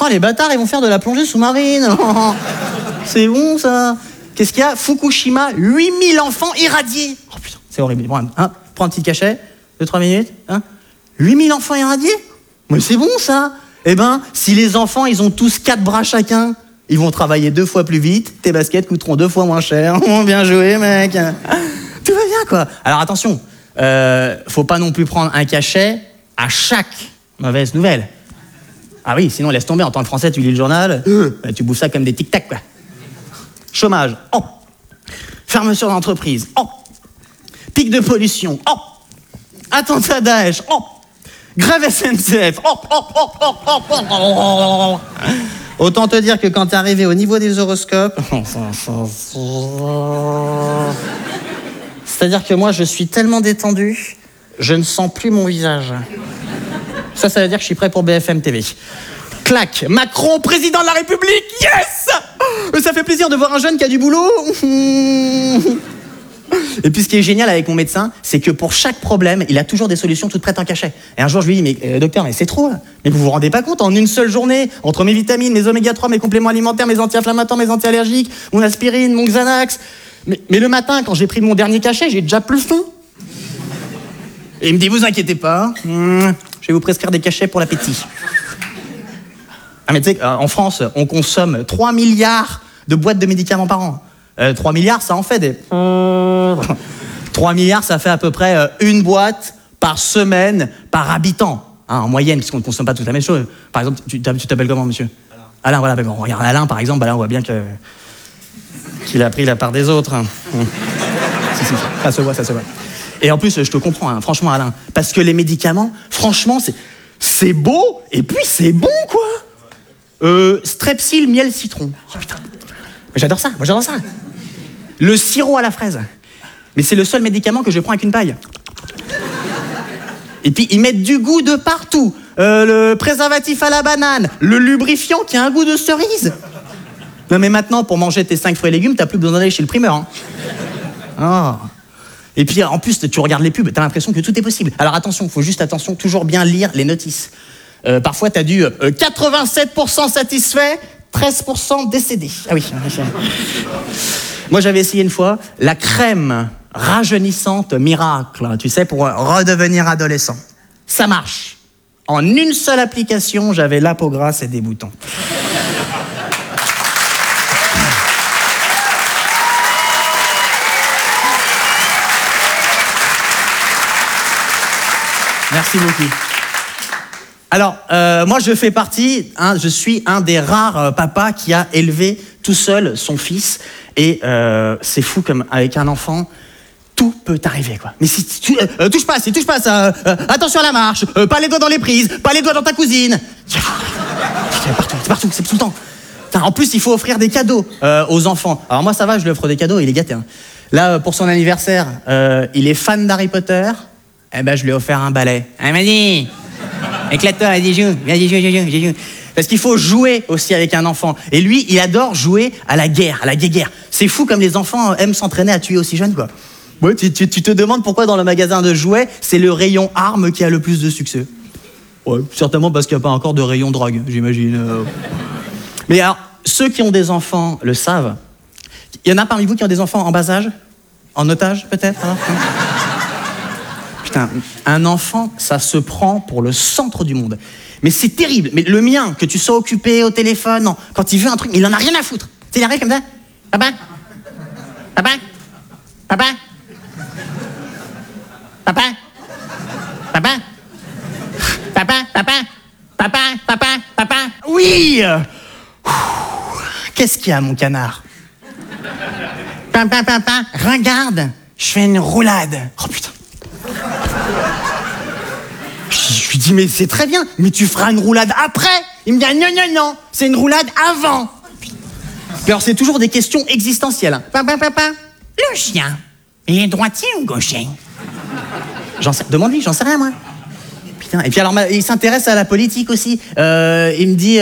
Oh, les bâtards, ils vont faire de la plongée sous-marine. C'est bon, ça. Qu'est-ce qu'il y a? Fukushima, 8000 enfants irradiés. Oh putain, c'est horrible. Bon, hein, prends un petit cachet, 2-3 minutes. Hein. 8000 enfants irradiés? Mais c'est bon, ça. Eh ben, si les enfants, ils ont tous 4 bras chacun, ils vont travailler 2 fois plus vite, tes baskets coûteront 2 fois moins cher. Bien joué, mec. Tout va bien, quoi. Alors attention, faut pas non plus prendre un cachet à chaque mauvaise nouvelle. Ah oui, sinon laisse tomber, en tant que Français, tu lis le journal, tu bouffes ça comme des tic-tac, quoi. Chômage, oh. Fermeture d'entreprise, oh. Pic de pollution, oh. Attentat Daesh, oh. Grève SNCF, oh, oh, oh, oh, oh, oh, oh. Autant te dire que quand t'es arrivé au niveau des horoscopes... C'est-à-dire que moi, je suis tellement détendu, je ne sens plus mon visage. Ça veut dire que je suis prêt pour BFM TV. Clac, Macron, président de la République, yes! Ça fait plaisir de voir un jeune qui a du boulot. Et puis ce qui est génial avec mon médecin, c'est que pour chaque problème, il a toujours des solutions toutes prêtes en cachet. Et un jour, je lui dis, mais docteur, mais c'est trop, là. Mais vous vous rendez pas compte, en une seule journée, entre mes vitamines, mes oméga 3, mes compléments alimentaires, mes anti-inflammatoires, mes anti-allergiques, mon aspirine, mon Xanax. Mais le matin, quand j'ai pris mon dernier cachet, j'ai déjà plus faim. Et il me dit, vous inquiétez pas, je vais vous prescrire des cachets pour l'appétit. Ah mais tu sais, en France, on consomme 3 milliards de boîtes de médicaments par an. 3 milliards, ça en fait des... 3 milliards, ça fait à peu près une boîte par semaine, par habitant. Hein, en moyenne, puisqu'on ne consomme pas toute la même chose. Par exemple, tu t'appelles comment, monsieur? Alain, voilà, ben, on regarde Alain, par exemple, ben là, on voit bien qu'il a pris la part des autres. Si, ça se voit. Et en plus, je te comprends, hein, franchement, Alain, parce que les médicaments, franchement, c'est beau, et puis c'est bon, quoi. Strepsil, miel, citron. Oh, putain. J'adore ça. Le sirop à la fraise. Mais c'est le seul médicament que je prends avec une paille. Et puis, ils mettent du goût de partout. Le préservatif à la banane, le lubrifiant qui a un goût de cerise. Non, mais maintenant, pour manger tes 5 fruits et légumes, t'as plus besoin d'aller chez le primeur. Hein. Oh. Et puis, en plus, tu regardes les pubs, t'as l'impression que tout est possible. Alors attention, toujours bien lire les notices. Parfois, t'as du 87% satisfait, 13% décédé. Ah oui. Moi, j'avais essayé une fois la crème rajeunissante miracle, tu sais, pour redevenir adolescent. Ça marche. En une seule application, j'avais la peau grasse et des boutons. Merci beaucoup. Alors, moi, je fais partie, je suis un des rares papas qui a élevé tout seul son fils. Et c'est fou comme avec un enfant, tout peut arriver, quoi. Mais si tu touche pas, ça, attention à la marche, pas les doigts dans les prises, pas les doigts dans ta cousine. C'est partout, c'est tout le temps. En plus, il faut offrir des cadeaux aux enfants. Alors moi, ça va, je lui offre des cadeaux, il est gâté. Hein. Là, pour son anniversaire, il est fan d'Harry Potter. Eh ben, je lui ai offert un balai. Ah, vas-y, éclate-toi, vas-y, joue. Parce qu'il faut jouer aussi avec un enfant. Et lui, il adore jouer à la guerre. C'est fou comme les enfants aiment s'entraîner à tuer aussi jeune, quoi. Ouais, tu te demandes pourquoi dans le magasin de jouets, c'est le rayon armes qui a le plus de succès. Ouais, certainement parce qu'il n'y a pas encore de rayon drogue, j'imagine. Mais alors, ceux qui ont des enfants le savent. Il y en a parmi vous qui ont des enfants en bas âge? En otage, peut-être? Putain, un enfant, ça se prend pour le centre du monde. Mais c'est terrible. Mais le mien, que tu sois occupé au téléphone, non, quand il veut un truc, il en a rien à foutre. Tu sais, il arrive comme ça. Papa. Oui. Qu'est-ce qu'il y a, mon canard? Papa, regarde, je fais une roulade. Oh putain. Je lui dis, mais c'est très bien, mais tu feras une roulade après. Il me dit, non, c'est une roulade avant. Puis alors, c'est toujours des questions existentielles. Hein. Papa, le chien, il est droitier ou gaucher? Demande-lui, j'en sais rien, moi. Putain. Et puis alors, il s'intéresse à la politique aussi. Il me dit,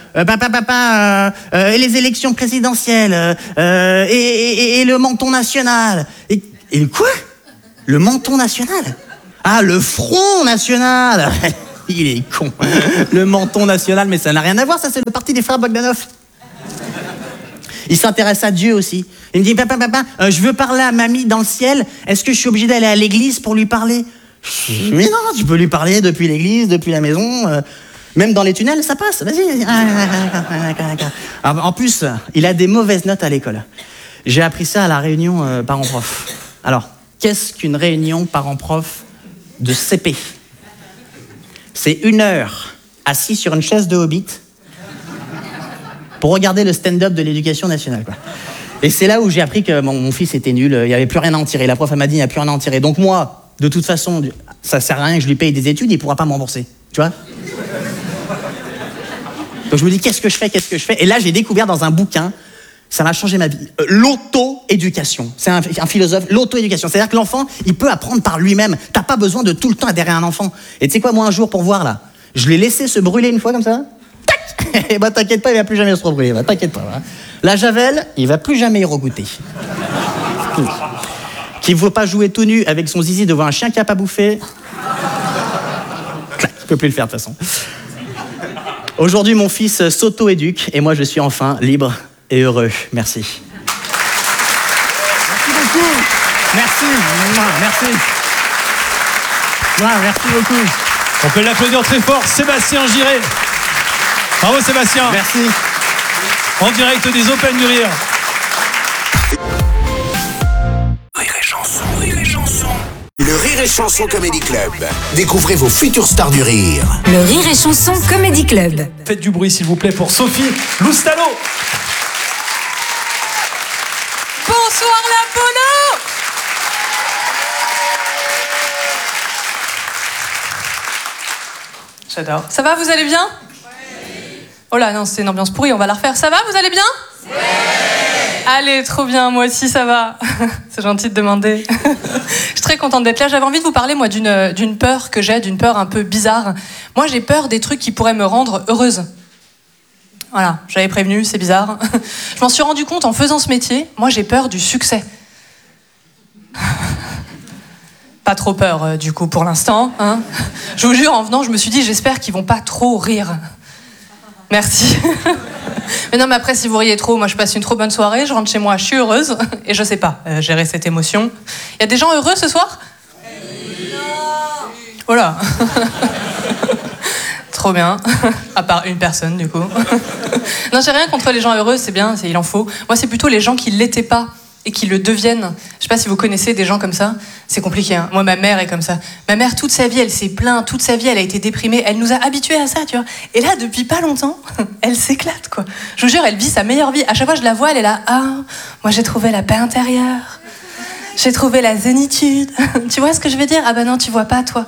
et les élections présidentielles, et le menton national. Et quoi? Le menton national? Ah, le Front National. Il est con. Le menton national, mais ça n'a rien à voir, ça c'est le parti des frères Bogdanov. Il s'intéresse à Dieu aussi. Il me dit, papa, je veux parler à mamie dans le ciel, est-ce que je suis obligé d'aller à l'église pour lui parler? Mais non, tu peux lui parler depuis l'église, depuis la maison, même dans les tunnels, ça passe, vas-y. En plus, il a des mauvaises notes à l'école. J'ai appris ça à la réunion parents-prof. Alors, qu'est-ce qu'une réunion parents-prof de CP? C'est 1 heure assis sur une chaise de hobbit pour regarder le stand-up de l'éducation nationale, quoi. Et c'est là où j'ai appris que mon fils était nul, il n'y avait plus rien à en tirer. La prof elle m'a dit, il n'y a plus rien à en tirer. Donc moi, de toute façon, ça sert à rien que je lui paye des études, il ne pourra pas me rembourser. Tu vois? Donc je me dis, qu'est-ce que je fais? Et là, j'ai découvert dans un bouquin, ça m'a changé ma vie, l'auto-éducation. C'est un philosophe, l'auto-éducation. C'est-à-dire que l'enfant, il peut apprendre par lui-même. T'as pas besoin de tout le temps adhérer à un enfant. Et tu sais quoi, moi, un jour, pour voir, là, je l'ai laissé se brûler une fois comme ça. Tac! Et bah t'inquiète pas, il va plus jamais se rebrûler. Bah, t'inquiète pas. Hein. La javel, il va plus jamais y regoûter. Qu'il ne faut pas jouer tout nu avec son zizi devant un chien qui a pas bouffé. Clac, il peut plus le faire de toute façon. Aujourd'hui, mon fils s'auto-éduque et moi, je suis enfin libre et heureux. Merci. Merci beaucoup. Merci. Merci. Merci beaucoup. On peut l'applaudir très fort, Sébastien Giré. Bravo Sébastien. Merci. En direct des Open du Rire. Le Rire et Chanson Comedy Club. Découvrez vos futures stars du rire. Le Rire et Chanson Comedy Club. Faites du bruit s'il vous plaît pour Sophie Loustalo. Bonsoir l'Apollo. J'adore. Ça va, vous allez bien? Oh là, non, c'est une ambiance pourrie, on va la refaire. Ça va, vous allez bien? Oui. Allez, trop bien, moi aussi ça va. C'est gentil de demander. Je suis très contente d'être là. J'avais envie de vous parler, moi, d'une peur que j'ai, d'une peur un peu bizarre. Moi, j'ai peur des trucs qui pourraient me rendre heureuse. Voilà, j'avais prévenu, c'est bizarre. Je m'en suis rendu compte en faisant ce métier. Moi, j'ai peur du succès. Pas trop peur, du coup, pour l'instant. Hein. Je vous jure, en venant, je me suis dit, j'espère qu'ils vont pas trop rire. Merci. Mais non, mais après, si vous riez trop, moi, je passe une trop bonne soirée, je rentre chez moi, je suis heureuse, et je sais pas gérer cette émotion. Il y a des gens heureux ce soir? Oh là. Trop bien. À part une personne, du coup. Non, j'ai rien contre les gens heureux, c'est bien, il en faut. Moi, c'est plutôt les gens qui l'étaient pas et qui le deviennent. Je sais pas si vous connaissez des gens comme ça. C'est compliqué, hein. Moi, ma mère est comme ça. Ma mère, toute sa vie, elle s'est plainte. Toute sa vie, elle a été déprimée. Elle nous a habitués à ça, tu vois. Et là, depuis pas longtemps, elle s'éclate, quoi. Je vous jure, elle vit sa meilleure vie. À chaque fois, je la vois, elle est là. Ah, moi, j'ai trouvé la paix intérieure. J'ai trouvé la zénitude. Tu vois ce que je veux dire? Ah bah non, tu vois pas, toi.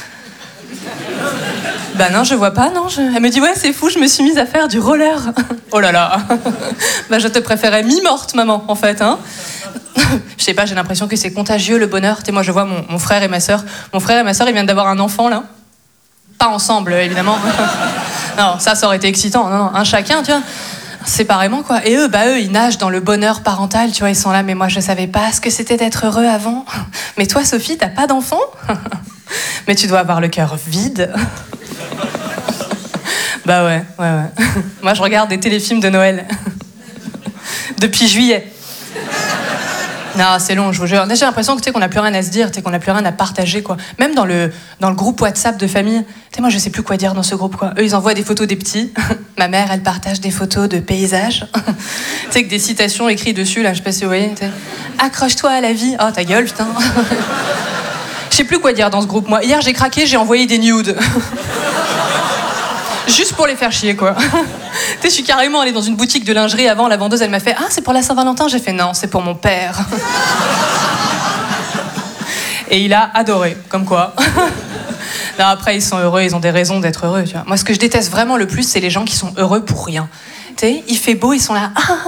Bah non, je vois pas, non. Elle me dit, ouais, c'est fou, je me suis mise à faire du roller. Oh là là. Bah je te préférais mi-morte, maman, en fait, hein. Je sais pas, j'ai l'impression que c'est contagieux, le bonheur. Tu sais, moi, je vois mon frère et ma sœur. Mon frère et ma sœur, ils viennent d'avoir un enfant, là. Pas ensemble, évidemment. Non, ça aurait été excitant. Non, un chacun, tu vois. Séparément, quoi. Et eux, ils nagent dans le bonheur parental, tu vois. Ils sont là, mais moi, je savais pas ce que c'était d'être heureux avant. Mais toi, Sophie, t'as pas d'enfant? Mais tu dois avoir le cœur vide. Bah ouais. Moi, je regarde des téléfilms de Noël. Depuis juillet. Non, c'est long, je vous jure. J'ai l'impression que, tu sais, qu'on n'a plus rien à se dire, tu sais, qu'on n'a plus rien à partager, quoi. Même dans le groupe WhatsApp de famille. Tu sais, moi, je sais plus quoi dire dans ce groupe, quoi. Eux, ils envoient des photos des petits. Ma mère, elle partage des photos de paysages. Tu sais, avec des citations écrites dessus, là, je sais pas si vous voyez. Tu sais. Accroche-toi à la vie. Oh, ta gueule, putain. Je sais plus quoi dire dans ce groupe, moi. Hier, j'ai craqué, j'ai envoyé des nudes. Juste pour les faire chier, quoi. Tu sais, je suis carrément allée dans une boutique de lingerie avant, la vendeuse, elle m'a fait « Ah, c'est pour la Saint-Valentin ?» J'ai fait « Non, c'est pour mon père. » Et il a adoré, comme quoi. Non, après, ils sont heureux, ils ont des raisons d'être heureux, tu vois. Moi, ce que je déteste vraiment le plus, c'est les gens qui sont heureux pour rien. Tu sais, il fait beau, ils sont là « Ah,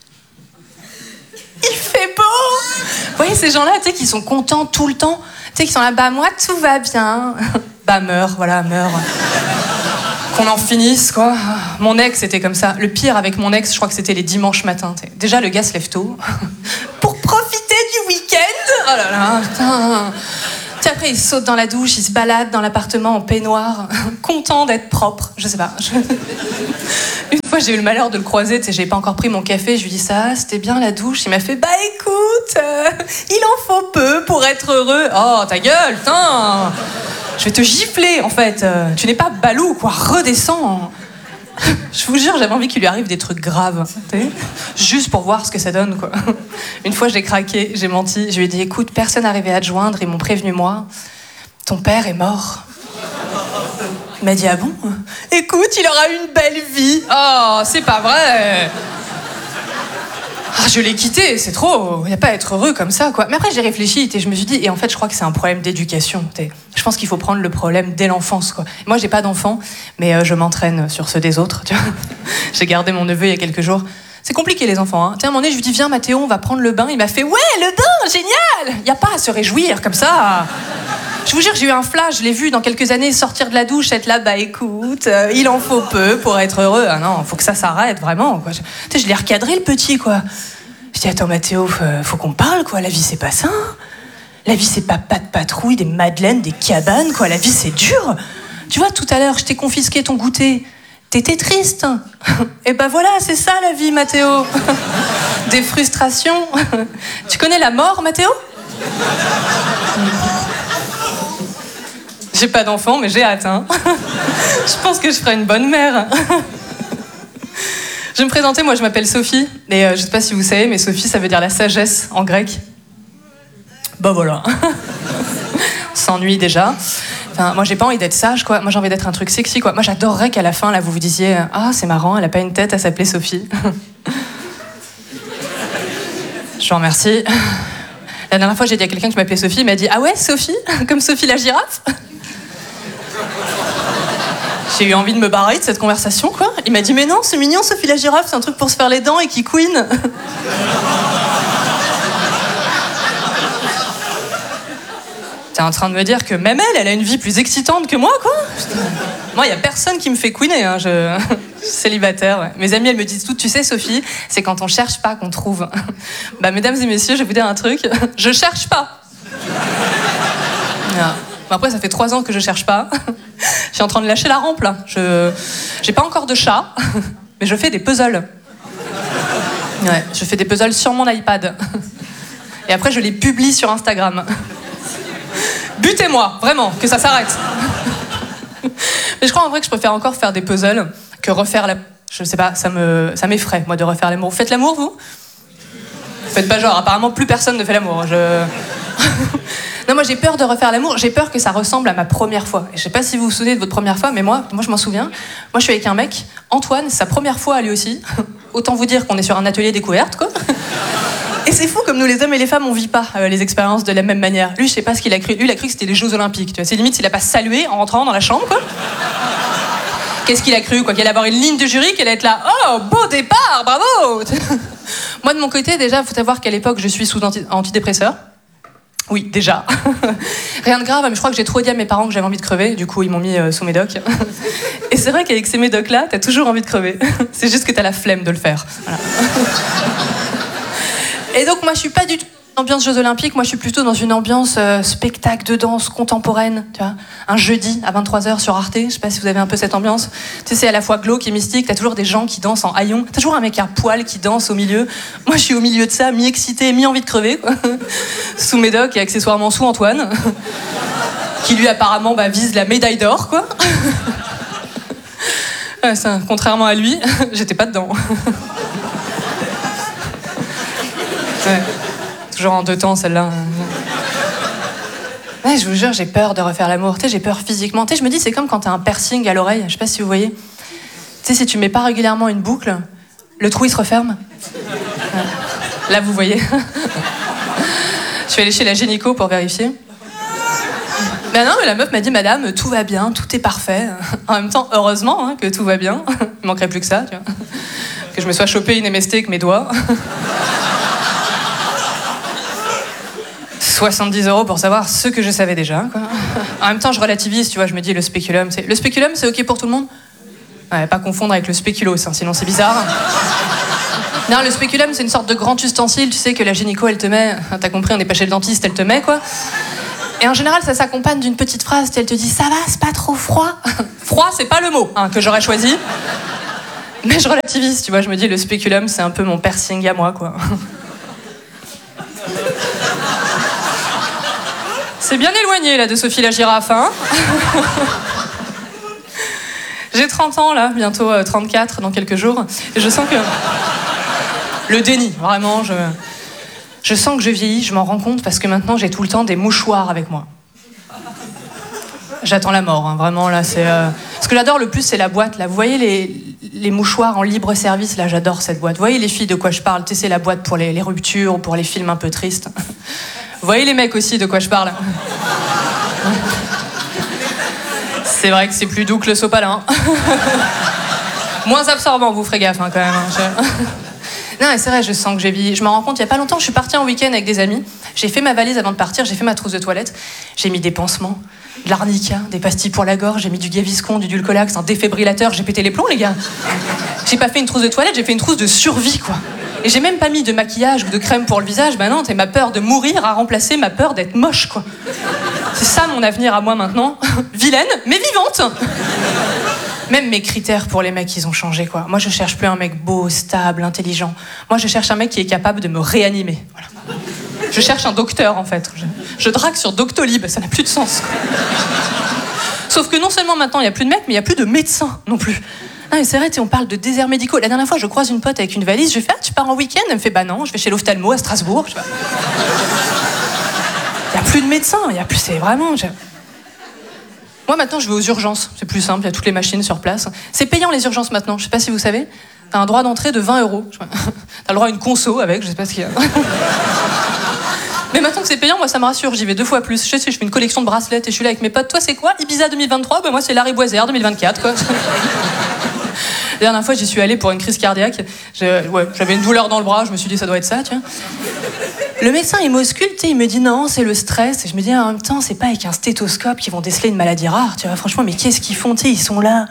il fait beau !» Vous voyez, ces gens-là, tu sais, qui sont contents tout le temps. Tu sais, qui sont là « Bah, moi, tout va bien. » Bah, meurs, voilà, meurs. Qu'on en finisse, quoi. Mon ex était comme ça. Le pire avec mon ex, je crois que c'était les dimanches matins. T'sais. Déjà, le gars se lève tôt pour profiter du week-end. Oh là là, putain. Tiens, après, il saute dans la douche, il se balade dans l'appartement en peignoir, content d'être propre. Je sais pas. Une fois, j'ai eu le malheur de le croiser, tu sais, j'ai pas encore pris mon café, je lui dis ça, c'était bien la douche. Il m'a fait, bah écoute, il en faut peu pour être heureux. Oh, ta gueule, putain. Je vais te gifler, en fait. Tu n'es pas balou, quoi, redescends. Je vous jure, j'avais envie qu'il lui arrive des trucs graves, juste pour voir ce que ça donne, quoi. Une fois, j'ai craqué, j'ai menti. Je lui ai dit, écoute, personne n'arrivait à te joindre, ils m'ont prévenu moi. Ton père est mort. Il m'a dit, ah bon? Écoute, il aura une belle vie. Oh, c'est pas vrai. Ah, je l'ai quitté, c'est trop. Il n'y a pas à être heureux comme ça, quoi. Mais après, j'ai réfléchi et je me suis dit, et en fait, je crois que c'est un problème d'éducation. Je pense qu'il faut prendre le problème dès l'enfance, quoi. Moi, j'ai pas d'enfant, mais je m'entraîne sur ceux des autres, tu vois. J'ai gardé mon neveu il y a quelques jours. C'est compliqué, les enfants, hein. Tu sais, à un moment donné, je lui dis, viens, Mathéo, on va prendre le bain. Il m'a fait, ouais, le bain, génial. Il n'y a pas à se réjouir comme ça. Je vous jure, j'ai eu un flash, je l'ai vu dans quelques années sortir de la douche, être là, bah écoute, il en faut peu pour être heureux. Ah non, faut que ça s'arrête, vraiment, quoi. Tu sais, je l'ai recadré, le petit, quoi. Je dis, attends, Mathéo, faut qu'on parle, quoi. La vie, c'est pas ça. La vie, c'est pas de patrouille, des madeleines, des cabanes, quoi. La vie, c'est dur. Tu vois, tout à l'heure, je t'ai confisqué ton goûter. T'étais triste. Et ben voilà, c'est ça, la vie, Mathéo. Des frustrations. Tu connais la mort, Mathéo? J'ai pas d'enfant, mais j'ai hâte, hein. Je pense que je ferai une bonne mère. Je vais me présenter, moi je m'appelle Sophie, et je sais pas si vous savez, mais Sophie ça veut dire la sagesse en grec. Bah voilà. On s'ennuie déjà. Enfin, moi j'ai pas envie d'être sage, quoi. Moi j'ai envie d'être un truc sexy, quoi. Moi j'adorerais qu'à la fin, là, vous vous disiez, ah c'est marrant, elle a pas une tête à s'appeler Sophie. Je vous remercie. La dernière fois j'ai dit à quelqu'un qui m'appelait Sophie, il m'a dit, ah ouais Sophie? Comme Sophie la girafe? J'ai eu envie de me barrer de cette conversation, quoi. Il m'a dit, mais non, c'est mignon, Sophie la girafe, c'est un truc pour se faire les dents et qui couine. T'es en train de me dire que même elle a une vie plus excitante que moi, quoi. Moi, il y a personne qui me fait couiner, hein. Je suis célibataire, ouais. Mes amies, elles me disent toutes, tu sais, Sophie, c'est quand on cherche pas qu'on trouve. Bah, mesdames et messieurs, je vais vous dire un truc, je cherche pas. Ah. Après, ça fait 3 ans que je cherche pas. Je suis en train de lâcher la rampe, là. J'ai pas encore de chat, mais je fais des puzzles. Ouais, je fais des puzzles sur mon iPad. Et après, je les publie sur Instagram. Butez-moi, vraiment, que ça s'arrête. Mais je crois en vrai que je préfère encore faire des puzzles que refaire la... Je sais pas, ça m'effraie, moi, de refaire l'amour. Vous faites l'amour, vous? Faites pas genre, apparemment, plus personne ne fait l'amour. Non, moi j'ai peur de refaire l'amour, j'ai peur que ça ressemble à ma première fois. Et je sais pas si vous vous souvenez de votre première fois, mais moi je m'en souviens. Moi je suis avec un mec, Antoine, sa première fois à lui aussi. Autant vous dire qu'on est sur un atelier découverte, quoi. Et c'est fou comme nous les hommes et les femmes on vit pas les expériences de la même manière. Lui je sais pas ce qu'il a cru, lui il a cru que c'était les Jeux Olympiques, tu vois. C'est limite s'il a pas salué en rentrant dans la chambre, quoi. Qu'est-ce qu'il a cru, quoi? Qu'il allait avoir une ligne de jury, qu'il allait être là, oh beau départ, bravo. Moi de mon côté déjà, faut savoir qu'à l'époque je suis sous antidépresseur. Oui, déjà. Rien de grave, mais je crois que j'ai trop dit à mes parents que j'avais envie de crever, du coup ils m'ont mis sous médoc. Et c'est vrai qu'avec ces médocs-là, t'as toujours envie de crever. C'est juste que t'as la flemme de le faire. Voilà. Et donc moi je suis pas du tout dans l'ambiance Jeux Olympiques, moi je suis plutôt dans une ambiance spectacle de danse contemporaine, tu vois. Un jeudi à 23h sur Arte, je sais pas si vous avez un peu cette ambiance. Tu sais, c'est à la fois glauque et mystique, t'as toujours des gens qui dansent en haillons, t'as toujours un mec à poil qui danse au milieu. Moi je suis au milieu de ça, mi-excité, mi-envie de crever, quoi. Sous Médoc et accessoirement sous Antoine, qui lui apparemment vise la médaille d'or, quoi. Ouais, ça, contrairement à lui, j'étais pas dedans. Ouais. Toujours en 2 temps, celle-là. Ouais, je vous jure, j'ai peur de refaire l'amour. Tu sais, j'ai peur physiquement. Tu sais, je me dis, c'est comme quand t'as un piercing à l'oreille. Je sais pas si vous voyez. Tu sais, si tu mets pas régulièrement une boucle, le trou, il se referme. Ouais. Là, vous voyez. Je suis allée chez la gynéco pour vérifier. Ben non, mais la meuf m'a dit, madame, tout va bien, tout est parfait. En même temps, heureusement que tout va bien. Il manquerait plus que ça, tu vois. Que je me sois chopé une MST avec mes doigts. 70 € pour savoir ce que je savais déjà, quoi. En même temps, je relativise, tu vois, je me dis le spéculum, c'est ok pour tout le monde? Ouais, pas confondre avec le spéculoos, hein, sinon c'est bizarre. Non, le spéculum, c'est une sorte de grand ustensile, tu sais, que la gynéco, elle te met, t'as compris, on n'est pas chez le dentiste, elle te met, quoi. Et en général, ça s'accompagne d'une petite phrase, elle te dit « Ça va, c'est pas trop froid ?» Froid, c'est pas le mot que j'aurais choisi. Mais je relativise, tu vois, je me dis le spéculum, c'est un peu mon piercing à moi, quoi. C'est bien éloigné, là, de Sophie la girafe, hein. J'ai 30 ans, là, bientôt 34 dans quelques jours, et je sens que... Le déni, vraiment, je sens que je vieillis, je m'en rends compte, parce que maintenant, j'ai tout le temps des mouchoirs avec moi. J'attends la mort, vraiment, là, c'est... Ce que j'adore le plus, c'est la boîte, là. Vous voyez les mouchoirs en libre service, là, j'adore cette boîte. Vous voyez les filles de quoi je parle, tu sais, c'est la boîte pour les ruptures ou pour les films un peu tristes. Vous voyez les mecs aussi de quoi je parle. C'est vrai que c'est plus doux que le sopalin. Moins absorbant, vous ferez gaffe, quand même. Non, mais c'est vrai, je sens que j'ai vieilli. Je me rends compte, il y a pas longtemps, je suis partie en week-end avec des amis. J'ai fait ma valise avant de partir, j'ai fait ma trousse de toilette. J'ai mis des pansements, de l'arnica, des pastilles pour la gorge, j'ai mis du Gaviscon, du Dulcolax, un défibrillateur, j'ai pété les plombs, les gars. J'ai pas fait une trousse de toilette, j'ai fait une trousse de survie, quoi. Et j'ai même pas mis de maquillage ou de crème pour le visage. Ben non, ma peur de mourir a remplacé ma peur d'être moche, quoi. C'est ça mon avenir à moi maintenant. Vilaine, mais vivante. Même mes critères pour les mecs, ils ont changé, quoi. Moi, je cherche plus un mec beau, stable, intelligent. Moi, je cherche un mec qui est capable de me réanimer. Voilà. Je cherche un docteur, en fait. Je drague sur Doctolib, ça n'a plus de sens, quoi. Sauf que non seulement maintenant, il n'y a plus de mecs, mais il n'y a plus de médecins non plus. Non, mais c'est vrai, on parle de déserts médicaux. La dernière fois, je croise une pote avec une valise, je lui fais « Ah, tu pars en week-end ?» Elle me fait « Bah non, je vais chez l'ophtalmo à Strasbourg. » Il n'y a plus de médecins, il n'y a plus... C'est vraiment... Moi, maintenant, je vais aux urgences. C'est plus simple, il y a toutes les machines sur place. C'est payant, les urgences, maintenant. Je sais pas si vous savez. T'as un droit d'entrée de 20 €. T'as le droit à une conso avec, je sais pas ce qu'il y a. Mais maintenant que c'est payant, moi, ça me rassure. J'y vais 2 fois plus. Je fais une collection de bracelets et je suis là avec mes potes. Toi, c'est quoi Ibiza 2023 ? Bah, moi, c'est Larry Boisière 2024, quoi. La dernière fois, j'y suis allée pour une crise cardiaque. J'avais une douleur dans le bras, je me suis dit, ça doit être ça, tu vois. Le médecin, il m'ausculte, il me dit non, c'est le stress. Et je me dis, en même temps, c'est pas avec un stéthoscope qu'ils vont déceler une maladie rare, tu vois. Franchement, mais qu'est-ce qu'ils font, tu sais, ils sont là.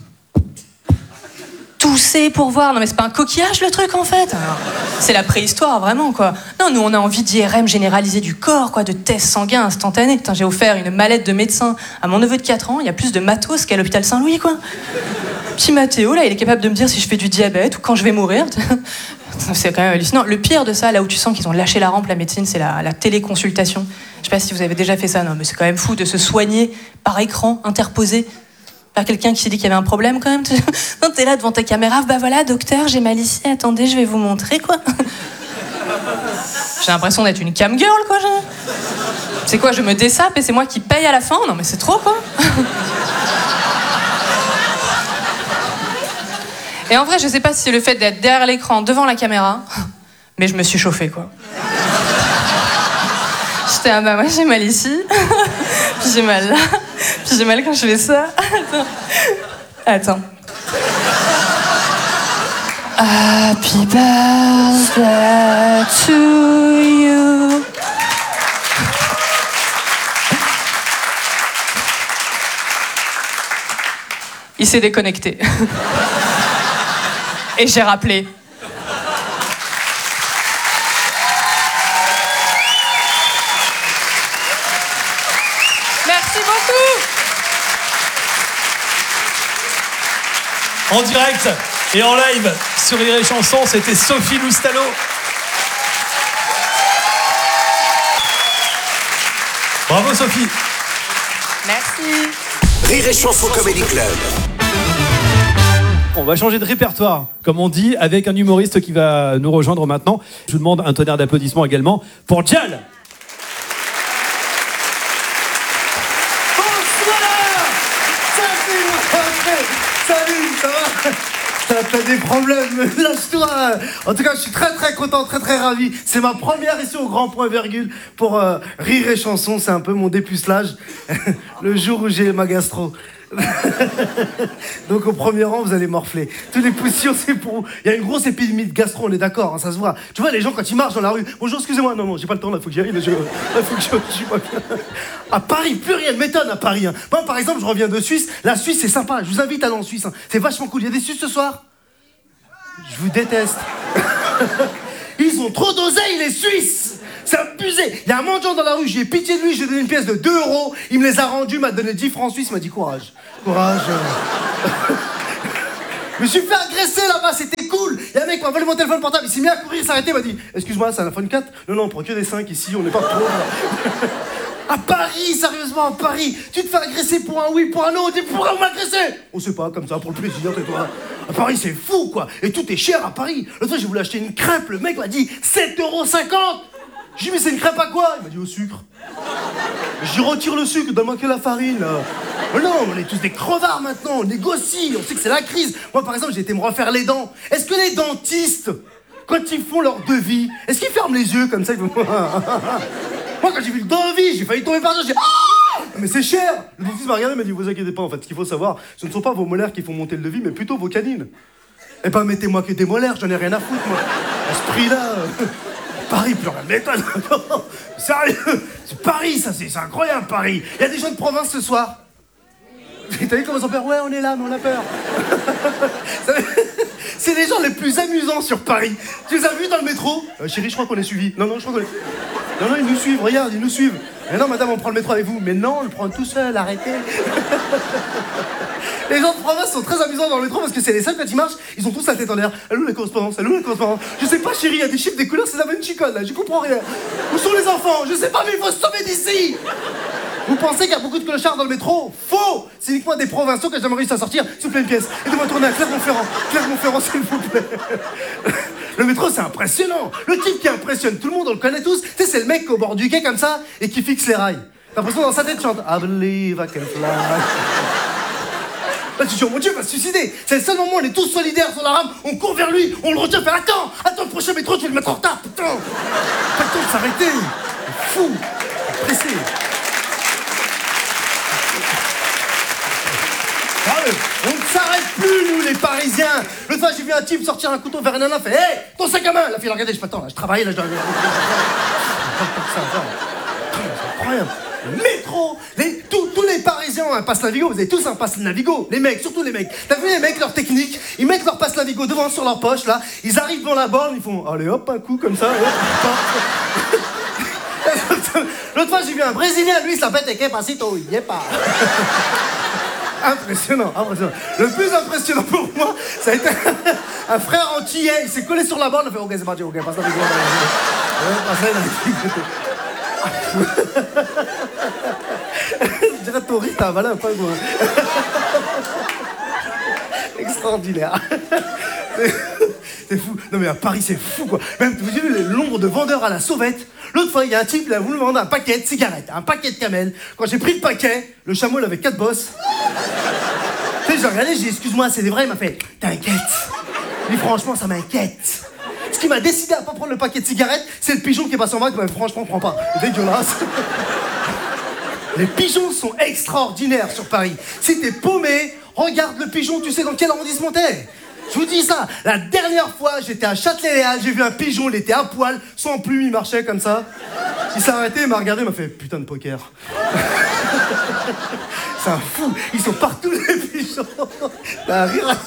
Tousser pour voir. Non, mais c'est pas un coquillage, le truc, en fait. Alors, c'est la préhistoire, vraiment, quoi. Non, nous, on a envie d'IRM généralisé du corps, quoi, de tests sanguins instantanés. Putain, j'ai offert une mallette de médecin à mon neveu de 4 ans. Il y a plus de matos qu'à l'hôpital Saint-Louis, quoi. Petit Mathéo, là, il est capable de me dire si je fais du diabète ou quand je vais mourir. C'est quand même hallucinant. Le pire de ça, là où tu sens qu'ils ont lâché la rampe, la médecine, c'est la téléconsultation. Je sais pas si vous avez déjà fait ça, non, mais c'est quand même fou de se soigner par écran interposé par quelqu'un qui s'est dit qu'il y avait un problème, quand même. Non, t'es là devant ta caméra, bah voilà, docteur, j'ai mal ici, attendez, je vais vous montrer, quoi. J'ai l'impression d'être une cam girl, quoi. C'est quoi, je me dessape et c'est moi qui paye à la fin ? Non, mais c'est trop, quoi. Et en vrai, je sais pas si c'est le fait d'être derrière l'écran, devant la caméra, mais je me suis chauffée, quoi. J'étais, ah bah moi j'ai mal ici, puis j'ai mal là, puis j'ai mal quand je fais ça. Attends. Happy birthday to you. Il s'est déconnecté. Et j'ai rappelé. Merci beaucoup. En direct et en live sur Rire et Chanson, c'était Sophie Loustalot. Bravo Sophie. Merci. Rire et Chanson Comedy Club. On va changer de répertoire, comme on dit, avec un humoriste qui va nous rejoindre maintenant. Je vous demande un tonnerre d'applaudissements également pour Djal. Bonsoir. Salut, ça va? T'as des problèmes, lâche-toi. En tout cas, je suis très très content, très très ravi. C'est ma première ici au Grand Point Virgule pour Rire et Chanson. C'est un peu mon dépucelage, le jour où j'ai ma gastro. Donc au premier rang, vous allez morfler. Tous les positions, c'est pour vous. Il y a une grosse épidémie de gastro, on est d'accord, hein, ça se voit. Tu vois, les gens, quand ils marchent dans la rue, bonjour, excusez-moi, non, j'ai pas le temps, là, faut que j'y aille, là, faut que je suis pas bien. À Paris, plus rien ne m'étonne à Paris. Hein. Moi, par exemple, je reviens de Suisse. La Suisse, c'est sympa, je vous invite à aller en Suisse. Hein. C'est vachement cool. Il y a des Suisses ce soir? Je vous déteste. Ils ont trop d'oseille, les Suisses. C'est abusé. Il y a un mendiant dans la rue, j'ai pitié de lui, j'ai donné une pièce de 2 €. Il me les a rendus, m'a donné 10 francs suisses, il m'a dit courage. Courage. Je me suis fait agresser là-bas, c'était cool. Il y a un mec qui m'a volé mon téléphone portable, il s'est mis à courir, il s'est arrêté, il m'a dit excuse-moi, c'est un iPhone 4 ? Non, on prend que des 5 ici, on n'est pas pauvres. À Paris, sérieusement, à Paris, tu te fais agresser pour un oui, pour un non, tu dis pourquoi vous m'agressez ? On sait pas, comme ça, pour le plaisir, tais-toi. À Paris, c'est fou, quoi. Et tout est cher à Paris. L'autre fois, j'ai voulu acheter une crêpe, le mec m'a dit 7,50 €. J'ai dit mais c'est une crêpe à quoi ? Il m'a dit au sucre. J'y retire le sucre, donne-moi que la farine, là. Mais non, on est tous des crevards maintenant, on négocie, on sait que c'est la crise. Moi, par exemple, j'ai été me refaire les dents. Est-ce que les dentistes, quand ils font leur devis, est-ce qu'ils ferment les yeux comme ça ils font... Moi, quand j'ai vu le devis, j'ai failli tomber par terre, j'ai dit ah ! Mais c'est cher. Le dentiste m'a regardé et m'a dit vous inquiétez pas, en fait, ce qu'il faut savoir, ce ne sont pas vos molaires qui font monter le devis, mais plutôt vos canines. Eh ben, mettez-moi que des molaires, j'en ai rien à foutre, moi. À ce prix-là... Paris, plus rien de méthode. Sérieux, c'est Paris, ça, c'est incroyable, Paris. Il y a des gens de province ce soir. T'as vu comment ils ont peur ? Ouais, on est là, mais on a peur. C'est les gens les plus amusants sur Paris. Tu les as vus dans le métro ? Chérie, je crois qu'on est suivis. Non, je crois qu'on est... Non, ils nous suivent, regarde, ils nous suivent. Mais non, madame, on prend le métro avec vous. Mais non, on le prend tout seul, arrêtez. Les gens de province sont très amusants dans le métro parce que c'est les seuls, quand ils marchent, ils ont tous la tête en l'air. Elle est où la correspondance ? Elle est où la correspondance ? Je sais pas, chérie, il y a des chiffres, des couleurs, c'est la Vinci-Code, là, je comprends rien. Où sont les enfants ? Je sais pas, mais il faut se sauver d'ici. Vous pensez qu'il y a beaucoup de clochards dans le métro ? Faux ! C'est uniquement des provinciaux que j'ai jamais réussi à sortir. S'il vous plaît, une pièce. Aidez-moi à tourner à Clermont-Ferrand. Clermont-Ferrand, s'il vous plaît. Le métro, c'est impressionnant. Le type qui impressionne tout le monde, on le connaît tous. Tu sais, c'est le mec au bord du quai comme ça et qui fixe les rails. T'as l'impression dans sa tête, chante I believe I can fly. Là, tu te dis, oh mon Dieu, il va se suicider. C'est le seul moment où on est tous solidaires sur la rame, on court vers lui, on le retient, fait attends, le prochain métro, tu vas le mettre en retard, putain. Pas le temps de s'arrêter. Fou. Pressé. On ne s'arrête plus, nous, les Parisiens. L'autre fois, j'ai vu un type sortir un couteau vers un nana, fait hey, ton sac à main. La fille, regardez, je m'attends, là, je travaille, là, je dois. C'est incroyable. Le métro, tous les Parisiens ont un passe Navigo, vous avez tous un passe Navigo. Les mecs, surtout les mecs. T'as vu les mecs, leur technique ? Ils mettent leur passe Navigo devant sur leur poche, là. Ils arrivent devant la borne, ils font allez hop, un coup comme ça. L'autre fois, j'ai vu un Brésilien, lui, il s'appelle que pasito, il y est pas. Impressionnant. Le plus impressionnant pour moi, ça a été un frère antillais. Il s'est collé sur la borne, il a fait ok, c'est parti, ok, passe Navigo. Je dirais Tori, t'as avalé un peu quoi. Extraordinaire. C'est fou. Non mais à Paris c'est fou quoi. Même vous avez vu le nombre de vendeurs à la sauvette. L'autre fois il y a un type, il a voulu me vendre un paquet de cigarettes, un paquet de camel. Quand j'ai pris le paquet, le chameau il avait 4 bosses. Tu sais, j'ai regardé, j'ai dit excuse-moi, c'est des vrais, il m'a fait t'inquiète. Mais franchement ça m'inquiète. Ce qui m'a décidé à pas prendre le paquet de cigarettes, c'est le pigeon qui est passé en bas qui m'a dit franchement prends pas. C'est dégueulasse. Les pigeons sont extraordinaires sur Paris. Si t'es paumé, regarde le pigeon, tu sais dans quel arrondissement t'es. Je vous dis ça, la dernière fois j'étais à Châtelet-Léal, j'ai vu un pigeon, il était à poil, sans plume, il marchait comme ça. Il s'est arrêté, il m'a regardé, il m'a fait putain de poker. C'est un fou, ils sont partout les pigeons. T'as un rire.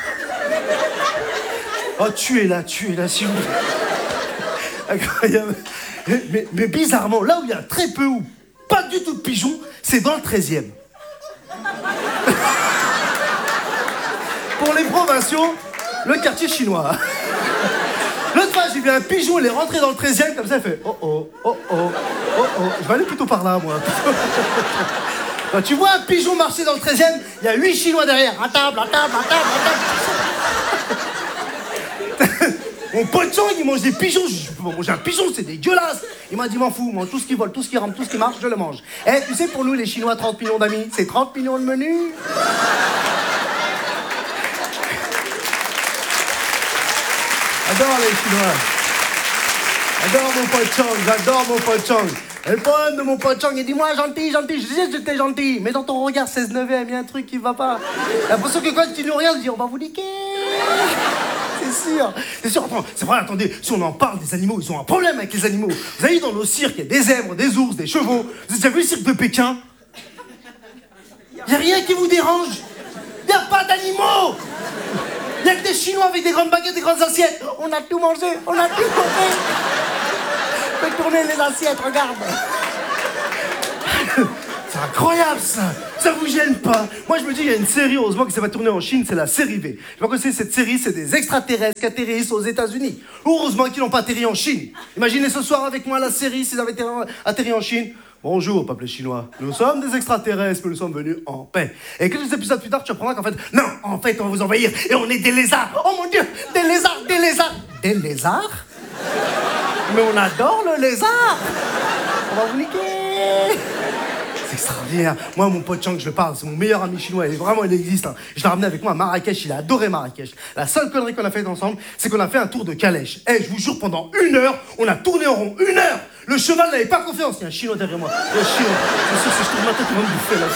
Oh tu es là, s'il vous plaît. Incroyable. Mais bizarrement, là où il y a très peu ou pas du tout de pigeons, c'est dans le 13e. Pour les provinciaux, le quartier chinois. L'autre fois, j'ai vu un pigeon, il est rentré dans le 13e, comme ça, il fait oh. Je vais aller plutôt par là, moi. Quand tu vois un pigeon marcher dans le 13e, il y a 8 Chinois derrière. À table. Mon pote Chang, il mange des pigeons. Je peux pas manger un pigeon, c'est dégueulasse. Il m'a dit, m'en fous, mange tout ce qui vole, tout ce qui rampe, tout ce qui marche, je le mange. Eh, tu sais, pour nous, les Chinois, 30 millions d'amis, c'est 30 millions de menus. J'adore les Chinois. J'adore mon pote Chang. Et le problème de mon pote Chang, il dit, moi, gentil. Je disais que j'étais gentil, mais dans ton regard 16-9e, il y a un truc qui va pas. J'ai l'impression que quand tu nous regardes, tu dis, on va vous niquer. C'est sûr. C'est vrai, attendez, si on en parle des animaux, ils ont un problème avec les animaux. Vous avez vu dans nos cirques, il y a des zèbres, des ours, des chevaux. Vous avez déjà vu le cirque de Pékin ? Il n'y a rien qui vous dérange. Il n'y a pas d'animaux. Il n'y a que des Chinois avec des grandes baguettes, des grandes assiettes. On a tout mangé. peux tourner les assiettes, regarde. C'est incroyable, ça. Ça vous gêne pas? Moi, je me dis, il y a une série, heureusement que ça va tourner en Chine, c'est la série V. Je sais pas quoi c'est cette série, c'est des extraterrestres qui atterrissent aux États-Unis. Heureusement qu'ils n'ont pas atterri en Chine. Imaginez ce soir avec moi la série s'ils avaient atterri en Chine. Bonjour, peuple chinois. Nous sommes des extraterrestres, mais nous sommes venus en paix. Et quelques épisodes plus tard, tu apprendras qu'en fait, non, en fait, on va vous envahir et on est des lézards. Oh mon Dieu, des lézards, des lézards. Des lézards? Mais on adore le lézard. On va vous niquer. C'est extraordinaire. Moi, mon pote Chang, je le parle, c'est mon meilleur ami chinois. Et vraiment, il existe. Hein. Je l'ai ramené avec moi à Marrakech. Il a adoré Marrakech. La seule connerie qu'on a faite ensemble, c'est qu'on a fait un tour de calèche. Eh, je vous jure, pendant 1 heure, on a tourné en rond. 1 heure. Le cheval n'avait pas confiance. Il y a un chinois derrière moi. Il y a un chinois. C'est sûr, si je tourne ma tête, il va me bouffer là.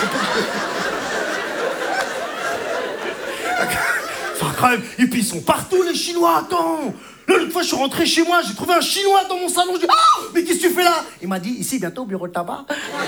C'est incroyable. Et puis, ils sont partout, les Chinois. Attends. L'autre fois, je suis rentré chez moi, j'ai trouvé un Chinois dans mon salon. Je dis, ah, mais qu'est-ce que tu fais là? Il m'a dit, ici, bientôt, au bureau de tabac.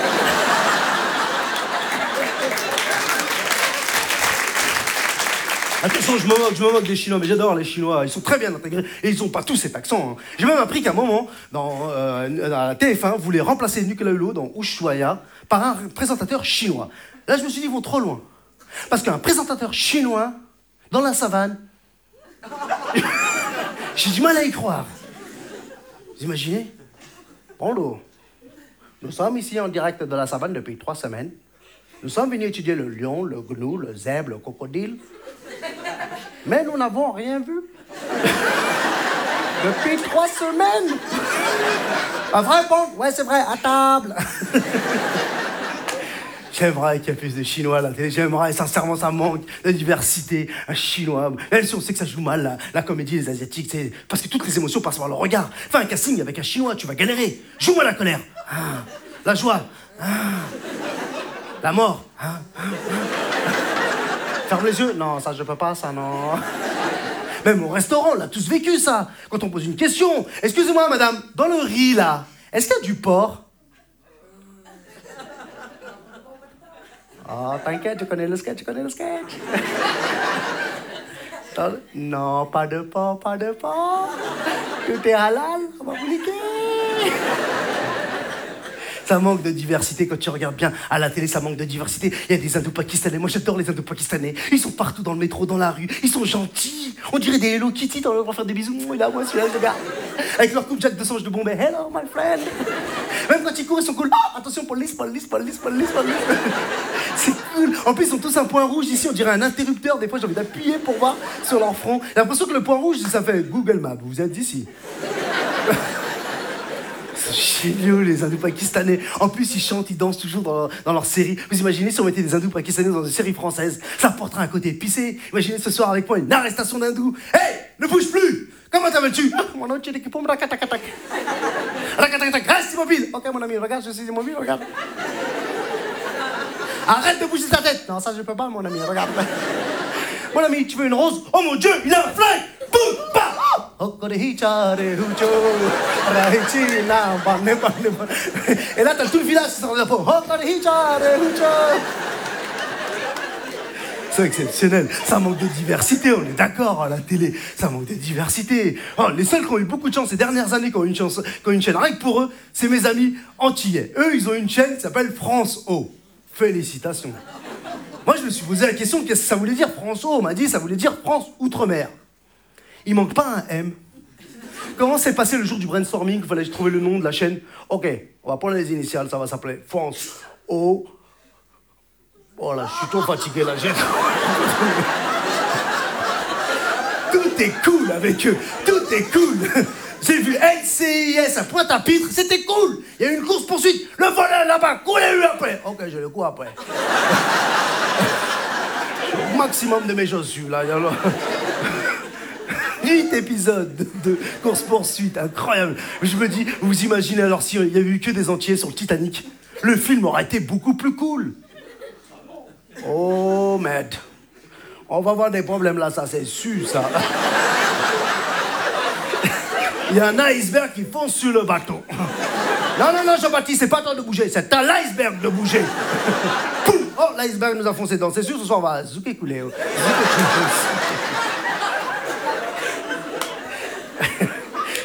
Attention, je me moque des Chinois, mais j'adore les Chinois. Ils sont très bien intégrés et ils n'ont pas tous cet accent. Hein. J'ai même appris qu'à un moment, dans la TF1, voulait remplacer Nicolas Hulot dans Ushuaïa par un présentateur chinois. Là, je me suis dit, ils vont trop loin. Parce qu'un présentateur chinois, dans la savane, j'ai du mal à y croire. Vous imaginez? Bonjour. Nous sommes ici en direct de la savane depuis 3 semaines. Nous sommes venus étudier le lion, le gnou, le zèbre, le crocodile. Mais nous n'avons rien vu. Depuis 3 semaines. Pas vrai, bon? Ouais, c'est vrai, à table. J'aimerais qu'il y ait plus de Chinois à la télé. J'aimerais, sincèrement, ça manque de diversité. Un Chinois. Même si on sait que ça joue mal, la comédie, les Asiatiques, c'est parce que toutes les émotions passent par le regard. Fais un casting avec un Chinois, tu vas galérer. Joue-moi la colère. Ah, la joie. Ah, la mort. Ah, ah, ah. Ferme les yeux. Non, ça, je peux pas, ça, non. Même au restaurant, on l'a tous vécu, ça. Quand on pose une question. Excusez-moi, madame, dans le riz, là, est-ce qu'il y a du porc? Oh, t'inquiète, je connais le sketch. Non, pas de porc. Tout est halal, on va vous niquer. Ça manque de diversité quand tu regardes bien à la télé, ça manque de diversité. Il y a des hindous pakistanais, moi j'adore les hindous pakistanais. Ils sont partout dans le métro, dans la rue, ils sont gentils. On dirait des Hello Kitty dans leur faire des bisous. Et là, moi, celui-là, je regarde. Avec leur coupe Jack de Sange de Bombay. Hello, my friend. Même quand ils courent, ils sont cool. Oh, attention, police. C'est cool. En plus, ils ont tous un point rouge ici, on dirait un interrupteur. Des fois, j'ai envie d'appuyer pour voir sur leur front. J'ai l'impression que le point rouge, ça fait Google Maps. Vous êtes d'ici. C'est génial, les hindous pakistanais. En plus, ils chantent, ils dansent toujours dans leur série. Vous imaginez si on mettait des hindous pakistanais dans une série française? Ça apporterait un côté épicé. Imaginez ce soir avec moi une arrestation d'hindous. Hey, ne bouge plus! Comment t'appelles-tu? Mon nom, tu es l'équipe, racatac. Reste immobile. Ok, mon ami, regarde, je suis immobile, regarde. Arrête de bouger ta tête. Non, ça, je peux pas, mon ami, regarde. Mon ami, tu veux une rose? Oh mon Dieu, il a un flingue! Boum, bam! Et là, t'as tout le village qui sort de la peau. C'est exceptionnel. Ça manque de diversité, on est d'accord à la télé. Ça manque de diversité. Oh, les seuls qui ont eu beaucoup de chance ces dernières années, qui ont une chaîne, rien que pour eux, c'est mes amis antillais. Eux, ils ont une chaîne qui s'appelle France O. Félicitations. Moi, je me suis posé la question, qu'est-ce que ça voulait dire France O? On m'a dit, ça voulait dire France Outre-mer. Il manque pas un M. Comment s'est passé le jour du brainstorming? Il fallait trouver le nom de la chaîne. Ok, on va prendre les initiales, ça va s'appeler France O. Oh là, je suis trop fatigué là. Tout est cool avec eux. Tout est cool. J'ai vu LCIS à Pointe-à-Pitre, c'était cool. Il y a eu une course-poursuite. Le volet là-bas, courez-lui après. Ok, je le cours après. Au maximum de mes chaussures là. 8 épisodes de course-poursuite, incroyable. Je me dis, vous imaginez alors s'il y avait eu que des entiers sur le Titanic, le film aurait été beaucoup plus cool. Oh, merde. On va avoir des problèmes là, ça c'est sûr, ça. Il y a un iceberg qui fonce sur le bateau. Non, Jean-Baptiste, c'est pas temps de bouger, c'est à l'iceberg de bouger. Poum! Oh, l'iceberg nous a foncé dedans, c'est sûr, ce soir on va zouker couler.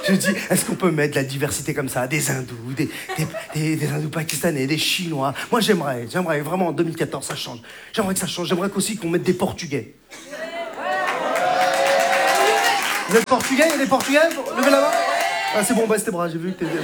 Je me dis, est-ce qu'on peut mettre de la diversité comme ça? Des hindous, des hindous pakistanais, des chinois. Moi, j'aimerais vraiment en 2014, ça change. J'aimerais que ça change. J'aimerais aussi qu'on mette des portugais. Vous êtes portugais? Il y a des portugais? Levez la main. Ah, c'est bon, baisse tes bras, j'ai vu que t'es...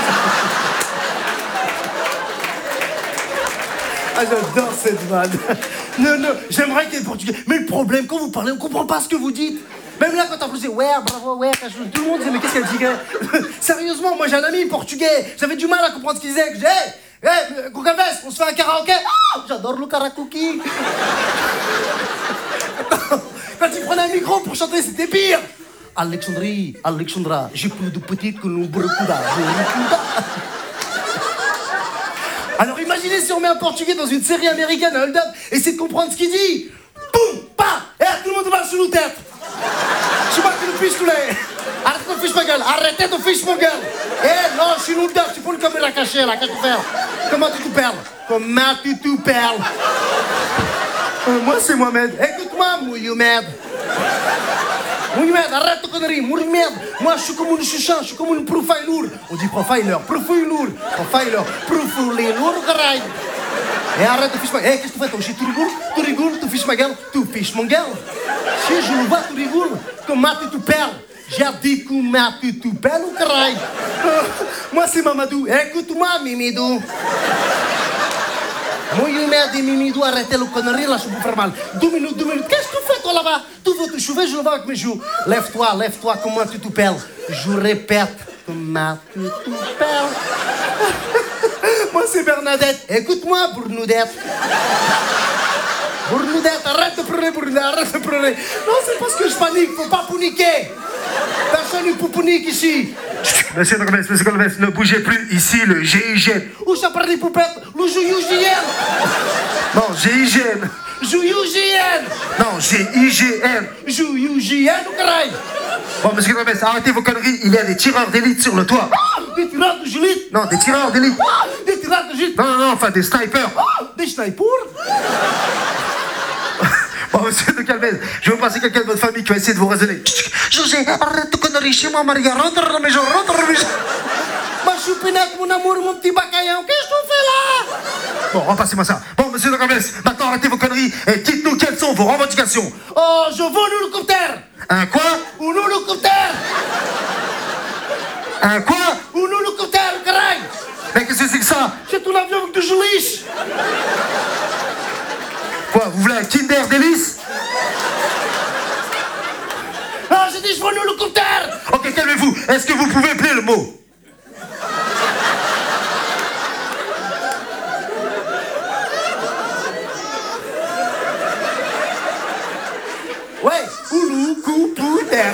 Ah, j'adore cette vanne. Non, j'aimerais qu'il y ait des portugais. Mais le problème, quand vous parlez, on comprend pas ce que vous dites. Même là, quand t'applaudissez, ouais, bravo, ouais, tout le monde disait, mais qu'est-ce qu'elle dit? Sérieusement, moi j'ai un ami portugais, j'avais du mal à comprendre ce qu'il disait. Je disais, hey, Goncalves, on se fait un karaoké? Oh, j'adore le karaoké. Quand il prenait un micro pour chanter, c'était pire. Alexandra, j'ai plus de petites que nous Brucuda. Alors imaginez si on met un portugais dans une série américaine, un hold-up, et essaie de comprendre ce qu'il dit. Boum, pa, et tout le monde va sur nous tête. Je sais pas que le fiche tous les. Arrêtez de fiche ma gueule, arrêtez de fiche ma gueule. Eh non, je suis nous tête, tu peux le caméra caché là, qu'est-ce que tu fais? Comment tu te perles? Comment tu te perles? Moi c'est Mohamed. Écoute-moi, Mohamed. Mohamed, arrête de conneries, Mohamed. Moi je suis comme une chuchan, je suis comme une profiler. On dit profiler, profiler, caray. Et arrête de fiche ma gueule. Qu'est-ce que tu fais? Tu rigoles, tu fiches ma gueule, tu fiches mon gueule. Si je le vois, tu rigoles. Comment tu te perles? J'ai dit comment tu te perles, caray. Moi c'est Mamadou. Écoute-moi, Mimidou. Mohamed et Mimidou, arrêtez le connerie, là, je peux faire mal. 2 minutes. Qu'est-ce que tu fais, toi, là-bas? Tu veux te chouver, je le vois avec mes joues. Lève-toi, comment tu te perles? Je répète, comment tu te perles? Moi, c'est Bernadette. Écoute-moi, Bournoudette. Bournoudette, arrête de pleurer, Bournoudette, arrête de pleurer. Non, c'est parce que je panique, faut pas paniquer. Personne ne peut paniquer ici. Monsieur Goncalves, ne bougez plus. Ici, le GIGN. Où ça parle des poupettes? Le GIGN. Non, GIGN. GIGN. Non, GIGN. GIGN ou caray? Bon, monsieur Goncalves, arrêtez vos conneries. Il y a des tireurs d'élite sur le toit. Des tireurs d'élite? Non, des tireurs d'élite. Des tireurs d'élite? Non, enfin des snipers. Des snipers? Bon, monsieur Goncalves, je vais vous passer quelqu'un de votre famille qui va essayer de vous raisonner. José, arrête de conneries chez moi, Maria. Rentre à la maison, Ma choupinette, mon amour, mon petit bacaillon, qu'est-ce que tu fais là? Bon, repassez-moi ça. Bon, monsieur Goncalves, maintenant arrêtez vos conneries et dites-nous quelles sont vos revendications. Oh, je veux un hélicoptère. Un quoi? Un hélicoptère. Un quoi? Un hélicoptère, caray. Mais qu'est-ce que c'est que ça? C'est un avion avec du geliche. Quoi, vous voulez un Kinder Délice? Ah, j'ai dit je veux un hélicoptère. Ok, calmez-vous. Est-ce que vous pouvez appeler le mot? Ouais, hélicoptère.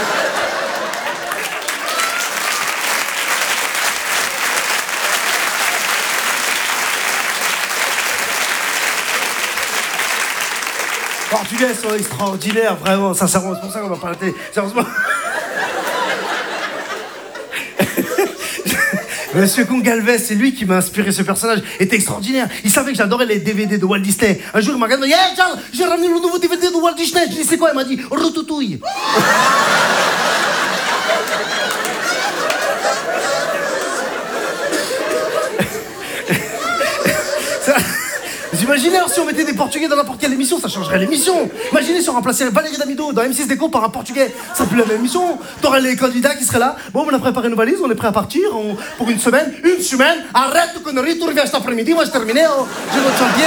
Portugais sont extraordinaires, vraiment, sincèrement, c'est pour ça qu'on va pas arrêter. Sérieusement. Monsieur Goncalves, c'est lui qui m'a inspiré ce personnage. Il était extraordinaire. Il savait que j'adorais les DVD de Walt Disney. Un jour, il m'a regardé, hey Charles, j'ai ramené le nouveau DVD de Walt Disney. Je lui ai dit, c'est quoi? Il m'a dit, Ratatouille. Vous imaginez si on mettait des Portugais dans n'importe quelle émission, ça changerait l'émission. Imaginez si on remplaçait Valérie Damido dans M6 Déco par un Portugais, ça serait plus la même émission. T'aurais les candidats qui seraient là. Bon, on a préparé nos valises, on est prêt à partir pour une semaine. Une semaine, arrête de conneries, tu reviens cet après-midi, moi j'ai terminé, j'ai notre champion.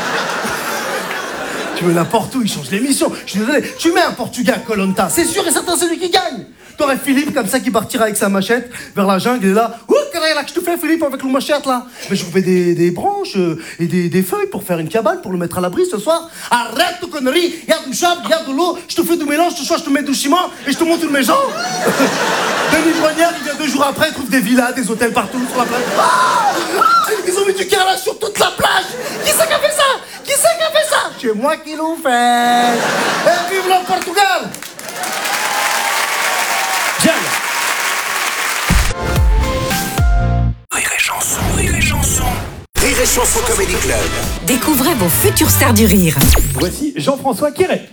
Tu veux n'importe où, il change l'émission. Je suis désolé, tu mets un Portugais à Koh Lanta, c'est sûr et certain c'est lui qui gagne. T'aurais Philippe comme ça qui partira avec sa machette vers la jungle et là, ouh, là que je te fais Philippe avec le machette là. Mais je vous fais des branches et des feuilles pour faire une cabane pour le mettre à l'abri ce soir. Arrête de conneries, il y a du sable, il y a de l'eau, je te fais du mélange, ce soir je te mets du ciment et je te monte une maison. Denis Brognard, il vient 2 jours après, il trouve des villas, des hôtels partout sur la plage. Ils ont mis du carrelage sur toute la plage. Qui c'est qui a fait ça? Qui c'est qui a fait ça? C'est moi qui l'ai fait. Et vive le Portugal. Rire et chanson, rire et chanson. Rire et chanson Comedy Club. Découvrez vos futures stars du rire. Voici Jean-François Quéret.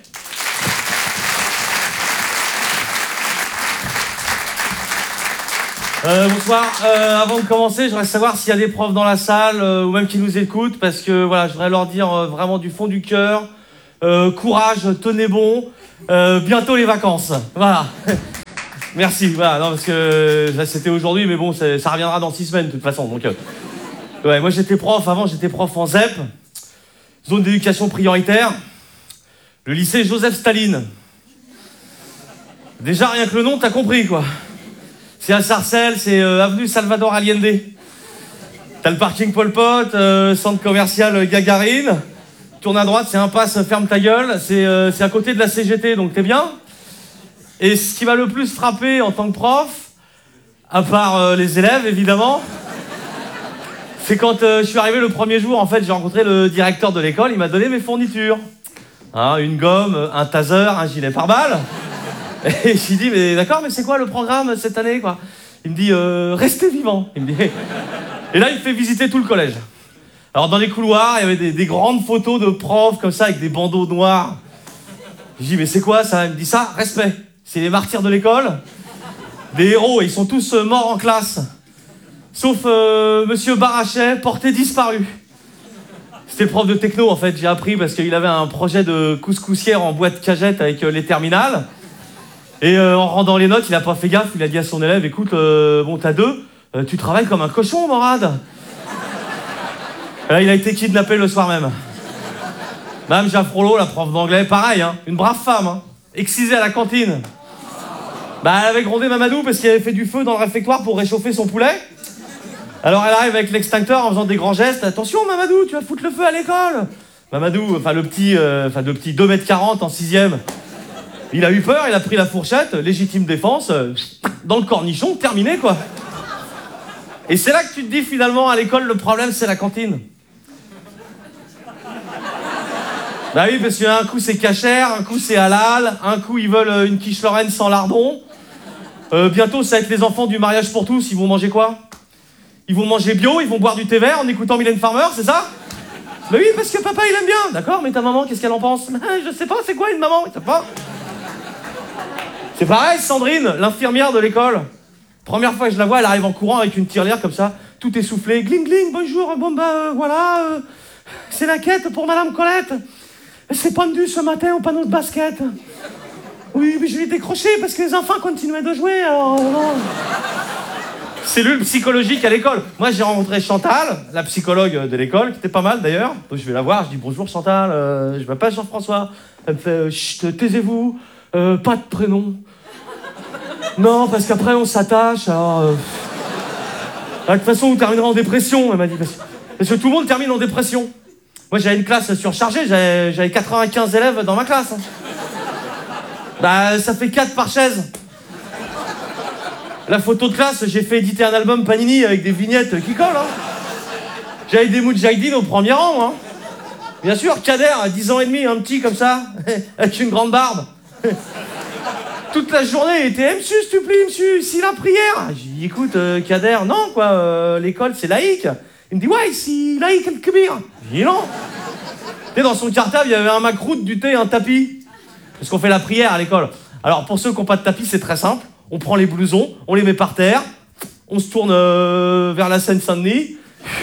Bonsoir. Avant de commencer, je voudrais savoir s'il y a des profs dans la salle ou même qui nous écoutent, parce que voilà, je voudrais leur dire vraiment du fond du cœur, courage, tenez bon, bientôt les vacances. Voilà. Merci. Voilà, non, parce que là, c'était aujourd'hui, mais bon, ça reviendra dans 6 semaines de toute façon. Donc, ouais, moi j'étais prof avant, j'étais prof en ZEP, zone d'éducation prioritaire, le lycée Joseph Staline. Déjà rien que le nom, t'as compris quoi. C'est à Sarcelles, c'est avenue Salvador Allende. T'as le parking Pol Pot, centre commercial Gagarine. Tourne à droite, c'est impasse Ferme ta gueule. C'est à côté de la CGT, donc t'es bien. Et ce qui m'a le plus frappé en tant que prof, à part les élèves évidemment, c'est quand je suis arrivé le premier jour, en fait, j'ai rencontré le directeur de l'école, il m'a donné mes fournitures. Hein, une gomme, un taser, un gilet pare-balles. Et j'ai dit, mais d'accord, mais c'est quoi le programme cette année, quoi? Il me dit, restez vivant. Il me dit... Et là, il me fait visiter tout le collège. Alors, dans les couloirs, il y avait des grandes photos de profs, comme ça, avec des bandeaux noirs. Je dis, mais c'est quoi ça? Il me dit, ça, respect. C'est les martyrs de l'école. Des héros, et ils sont tous morts en classe. Sauf Monsieur Barachet, porté disparu. C'était le prof de techno, en fait, j'ai appris, parce qu'il avait un projet de couscoussière en boîte cagette avec les terminales. Et en rendant les notes, il a pas fait gaffe, il a dit à son élève, écoute, bon, t'as 2, tu travailles comme un cochon, Morad. Là, il a été kidnappé le soir même. Madame Jaffrolo, la prof d'anglais, pareil, hein, une brave femme, hein, excisée à la cantine. Bah, elle avait grondé Mamadou parce qu'il avait fait du feu dans le réfectoire pour réchauffer son poulet. Alors elle arrive avec l'extincteur en faisant des grands gestes. Attention, Mamadou, tu vas foutre le feu à l'école. Mamadou, enfin le petit 2m40 en 6ème. Il a eu peur, il a pris la fourchette, légitime défense, dans le cornichon, terminé quoi. Et c'est là que tu te dis finalement, à l'école, le problème c'est la cantine. Bah oui, parce qu'un coup c'est cachère, un coup c'est halal, un coup ils veulent une quiche Lorraine sans lardon. Bientôt ça va être les enfants du mariage pour tous, ils vont manger quoi? Ils vont manger bio, ils vont boire du thé vert en écoutant Mylène Farmer, c'est ça? Bah oui, parce que papa il aime bien, d'accord, mais ta maman, qu'est-ce qu'elle en pense? Je sais pas, c'est quoi une maman? Je sais pas. C'est pareil, Sandrine, l'infirmière de l'école. Première fois que je la vois, elle arrive en courant avec une tirelire comme ça, tout essoufflé. Gling gling, bonjour, bon bah voilà, c'est la quête pour Madame Colette. Elle s'est pendue ce matin au panneau de basket. Oui, mais je l'ai décroché parce que les enfants continuaient de jouer, alors non. Cellule psychologique à l'école. Moi, j'ai rencontré Chantal, la psychologue de l'école, qui était pas mal d'ailleurs. Donc je vais la voir, je dis bonjour Chantal, je m'appelle Jean-François. Elle me fait chut, taisez-vous, pas de prénom. Non, parce qu'après on s'attache, alors. De toute façon, vous terminerez en dépression, elle m'a dit. Parce que tout le monde termine en dépression. Moi, j'avais une classe surchargée, j'avais 95 élèves dans ma classe. Bah, ça fait 4 par chaise. La photo de classe, j'ai fait éditer un album Panini avec des vignettes qui collent. Hein. J'avais des Moudjahidines au premier rang, hein. Bien sûr, Kader, à 10 ans et demi, un petit comme ça, avec une grande barbe. Toute la journée, il était « Monsieur, s'il te plaît, monsieur, ici la prière !» J'ai dit « Écoute, Kader, non, quoi, l'école, c'est laïque. » Il me dit « Ouais, ici, laïque, le kbir. » J'ai dit « Non. » Tu sais, dans son cartable, il y avait un macroute, du thé et un tapis. Parce qu'on fait la prière à l'école. Alors, pour ceux qui n'ont pas de tapis, c'est très simple. On prend les blousons, on les met par terre, on se tourne vers la Seine-Saint-Denis.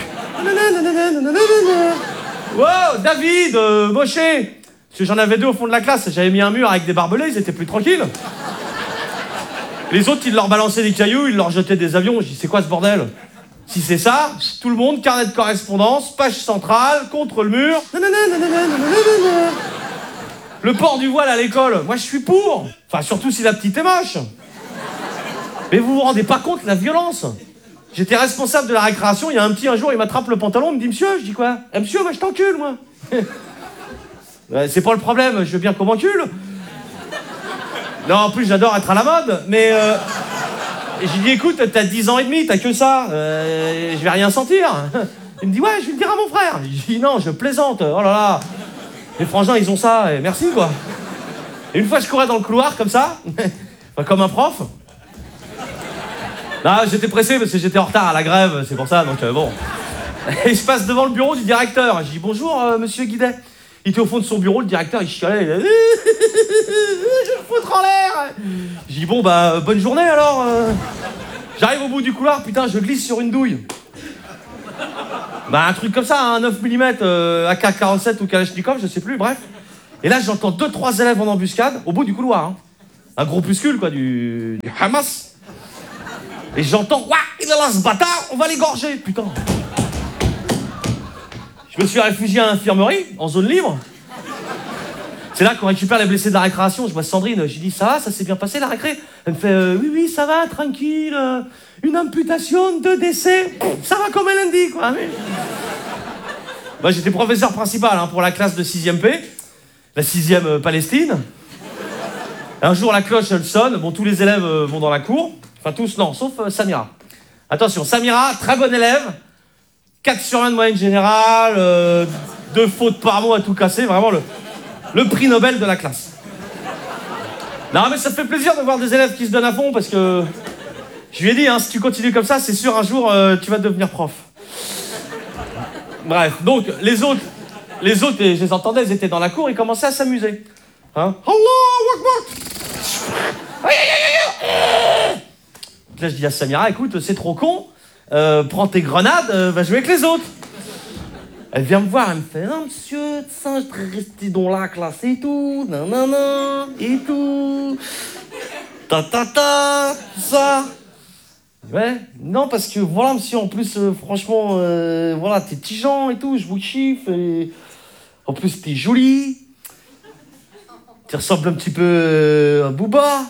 Wow, David, Moshe. Parce que j'en avais 2 au fond de la classe, j'avais mis un mur avec des barbelés, ils étaient plus tranquilles. Les autres, ils leur balançaient des cailloux, ils leur jetaient des avions. J'ai dit, c'est quoi ce bordel? Si c'est ça, tout le monde, carnet de correspondance, page centrale, contre le mur. Le port du voile à l'école, moi je suis pour. Enfin, surtout si la petite est moche. Mais vous vous rendez pas compte de la violence. J'étais responsable de la récréation, il y a un petit, un jour, il m'attrape le pantalon, il me dit « Monsieur », je dis « Quoi ?»« Monsieur, bah, je t'encule, moi. » C'est pas le problème, je veux bien qu'on m'encule. Non, en plus, j'adore être à la mode, mais... J'ai dit « Écoute, t'as 10 ans et demi, t'as que ça, je vais rien sentir. » Il me dit « Ouais, je vais le dire à mon frère. » J'ai dit « Non, je plaisante, oh là là. Les frangins, ils ont ça, et merci, quoi. » Et une fois, je courais dans le couloir, comme ça, comme un prof. Non, j'étais pressé parce que j'étais en retard à la grève, c'est pour ça, donc bon. Et je passe devant le bureau du directeur. Je dis « Bonjour, monsieur Guidet. » Il était au fond de son bureau, le directeur, il chialait. Il a... Je vais le foutre en l'air. Je dis « Bon, bah, bonne journée, alors. J'arrive au bout du couloir, putain, je glisse sur une douille. Bah, un truc comme ça, un 9 mm, AK-47 ou Kalachnikov, je sais plus, bref. Et là, j'entends 2-3 élèves en embuscade au bout du couloir. Hein. Un groupuscule, quoi, du Hamas. Et j'entends, ouah, il est là ce bâtard, on va l'égorger, putain. Je me suis réfugié à l'infirmerie, en zone libre. C'est là qu'on récupère les blessés de la récréation. Je vois Sandrine, j'ai dit, ça s'est bien passé la récré? Elle me fait, oui, ça va, tranquille. Une amputation, 2 décès. Ça va comme elle indique, quoi. Bah, j'étais professeur principal hein, pour la classe de 6e P, la 6e Palestine. Un jour, la cloche, elle sonne. Bon, tous les élèves vont dans la cour. Enfin, tous, non, sauf Samira. Attention, Samira, très bonne élève. 4 sur 20 de moyenne générale, 2 fautes par mot à tout casser. Vraiment le prix Nobel de la classe. Non, mais ça fait plaisir de voir des élèves qui se donnent à fond parce que... Je lui ai dit, hein, si tu continues comme ça, c'est sûr, un jour, tu vas devenir prof. Bref, donc, les autres, et je les entendais, ils étaient dans la cour, ils commençaient à s'amuser. Hein? Allahu Akbar. Là, je dis à Samira, écoute, c'est trop con, prends tes grenades, va jouer avec les autres. Elle vient me voir, elle me fait, non, monsieur, ça, je serais resté dans la classe et tout, nanana, et tout, ta, ça. Ouais, non, parce que voilà, monsieur, en plus, franchement, voilà, t'es tigeant et tout, je vous kiffe, et en plus, t'es jolie, tu ressembles un petit peu à Booba.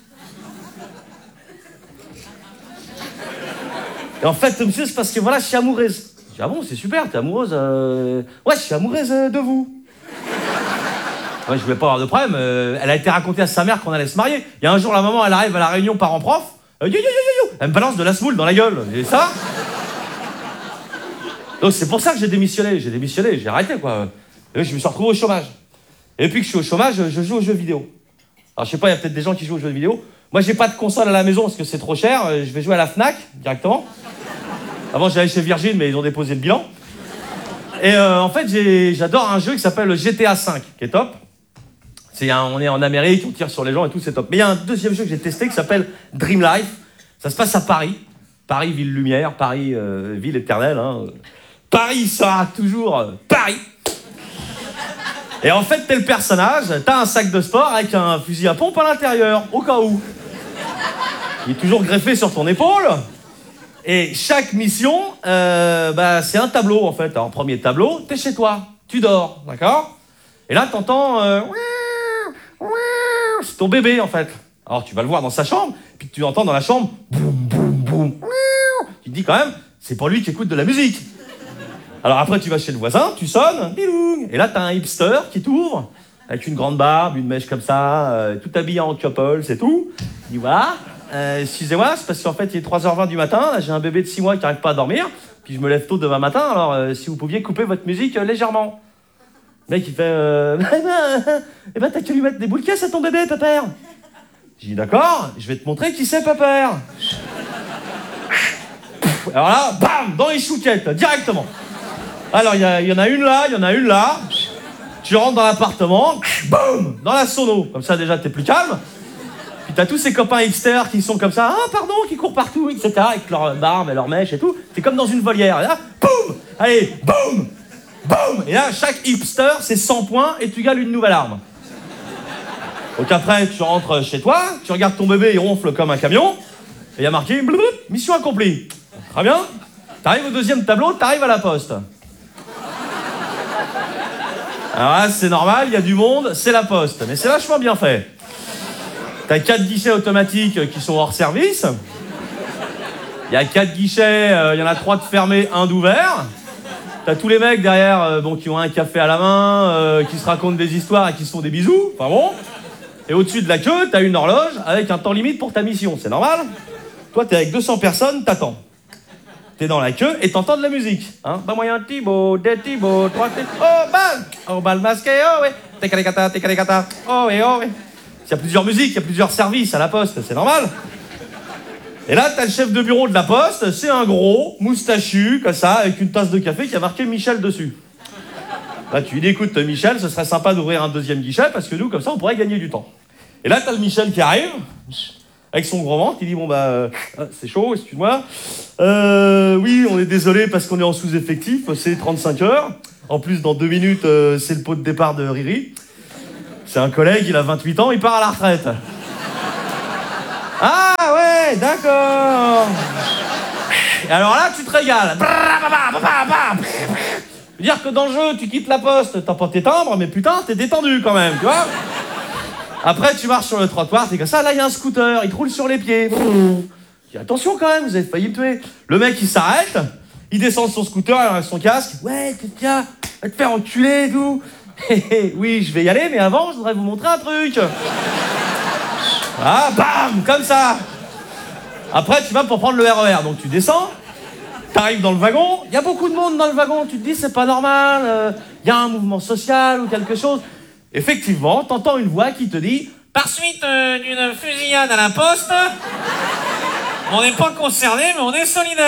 Et en fait, monsieur, c'est parce que voilà, je suis amoureuse. Je dis, ah bon, c'est super, t'es amoureuse Ouais, je suis amoureuse de vous. Ouais, je voulais pas avoir de problème. Elle a été racontée à sa mère qu'on allait se marier. Il y a un jour, la maman, elle arrive à la réunion parents-prof. Elle me balance de la semoule dans la gueule. Et ça donc c'est pour ça que j'ai démissionné. J'ai arrêté, quoi. Et je me suis retrouvé au chômage. Et depuis que je suis au chômage, je joue aux jeux vidéo. Alors, je sais pas, il y a peut-être des gens qui jouent aux jeux vidéo. Moi, j'ai pas de console à la maison parce que c'est trop cher. Je vais jouer à la Fnac, directement. Avant, j'allais chez Virgin, mais ils ont déposé le bilan. Et en fait, j'adore un jeu qui s'appelle le GTA V, qui est top. On est en Amérique, on tire sur les gens et tout, c'est top. Mais il y a un deuxième jeu que j'ai testé qui s'appelle Dream Life. Ça se passe à Paris. Paris, ville lumière, Paris, ville éternelle. Hein. Paris sera toujours Paris. Et en fait, t'es le personnage, t'as un sac de sport avec un fusil à pompe à l'intérieur, au cas où. Il est toujours greffé sur ton épaule. Et chaque mission, c'est un tableau, en fait. Alors, premier tableau, t'es chez toi, tu dors, d'accord? Et là, t'entends... c'est ton bébé, en fait. Alors, tu vas le voir dans sa chambre, puis tu entends dans la chambre... Boum, boum, boum. Tu te dis quand même, c'est pour lui qui écoute de la musique. Alors après, tu vas chez le voisin, tu sonnes, biloung, et là, t'as un hipster qui t'ouvre, avec une grande barbe, une mèche comme ça, tout habillé en couple, c'est tout. Il dit, voilà, excusez-moi, c'est parce qu'en fait, il est 3h20 du matin, là, j'ai un bébé de 6 mois qui n'arrive pas à dormir, puis je me lève tôt demain matin, alors si vous pouviez couper votre musique légèrement. Le mec, il fait, eh ben, t'as qu'à lui mettre des boules de caisse à ton bébé, pépère. J'ai dit, d'accord, je vais te montrer qui c'est, pépère. Alors là, bam, dans les chouquettes, directement. Alors, il y en a une là. Tu rentres dans l'appartement, boum, dans la sono. Comme ça, déjà, t'es plus calme. Puis t'as tous ces copains hipsters qui sont comme ça, ah, pardon, qui courent partout, etc., avec leur barbe et leur mèche et tout. T'es comme dans une volière. Et là, boum, allez, boum, boum. Et là, chaque hipster, c'est 100 points et tu gagnes une nouvelle arme. Donc après, tu rentres chez toi, tu regardes ton bébé, il ronfle comme un camion. Et il y a marqué, mission accomplie. Très bien. T'arrives au deuxième tableau, t'arrives à la poste. Alors là, c'est normal, il y a du monde, c'est la poste. Mais c'est vachement bien fait. T'as 4 guichets automatiques qui sont hors service. Il y a 4 guichets, il y en a 3 de fermés, 1 d'ouvert. T'as tous les mecs derrière qui ont un café à la main, qui se racontent des histoires et qui se font des bisous. Enfin bon. Et au-dessus de la queue, t'as une horloge avec un temps limite pour ta mission. C'est normal. Toi, t'es avec 200 personnes, t'attends. T'es dans la queue et t'entends de la musique. Hein? Bah, moyen Thibaut, des Thibaut, 3 oh, bal masqué, oh, ouais. Tekarikata, oh, ouais, oh, ouais. Il y a plusieurs musiques, il y a plusieurs services à la poste, c'est normal. Et là, t'as le chef de bureau de la poste, c'est un gros, moustachu, comme ça, avec une tasse de café qui a marqué Michel dessus. Là, tu lui dis, écoute, Michel, ce serait sympa d'ouvrir un deuxième guichet, parce que nous, comme ça, on pourrait gagner du temps. Et là, t'as le Michel qui arrive. avec son gros ventre, il dit bon bah c'est chaud, excuse-moi. Oui, on est désolé parce qu'on est en sous-effectif, c'est 35 heures. En plus, dans 2 minutes, c'est le pot de départ de Riri. C'est un collègue, il a 28 ans, il part à la retraite. Ah ouais, d'accord. Et alors là, tu te régales. Dire que dans le jeu, tu quittes la poste, t'as pas tes timbres, mais putain, t'es détendu quand même, tu vois. Après, tu marches sur le trottoir, t'es comme ça, là, il y a un scooter, il te roule sur les pieds. Je dis, attention quand même, vous avez failli me tuer. Le mec, il s'arrête, il descend de son scooter, il enlève son casque. Ouais, tiens, va te faire enculer et tout. Oui, je vais y aller, mais avant, je voudrais vous montrer un truc. Ah, bam, comme ça. Après, tu vas pour prendre le RER, donc tu descends. T'arrives dans le wagon, il y a beaucoup de monde dans le wagon, tu te dis c'est pas normal, il y a un mouvement social ou quelque chose. Effectivement, t'entends une voix qui te dit « Par suite d'une fusillade à la poste, on n'est pas concerné mais on est solidaire ».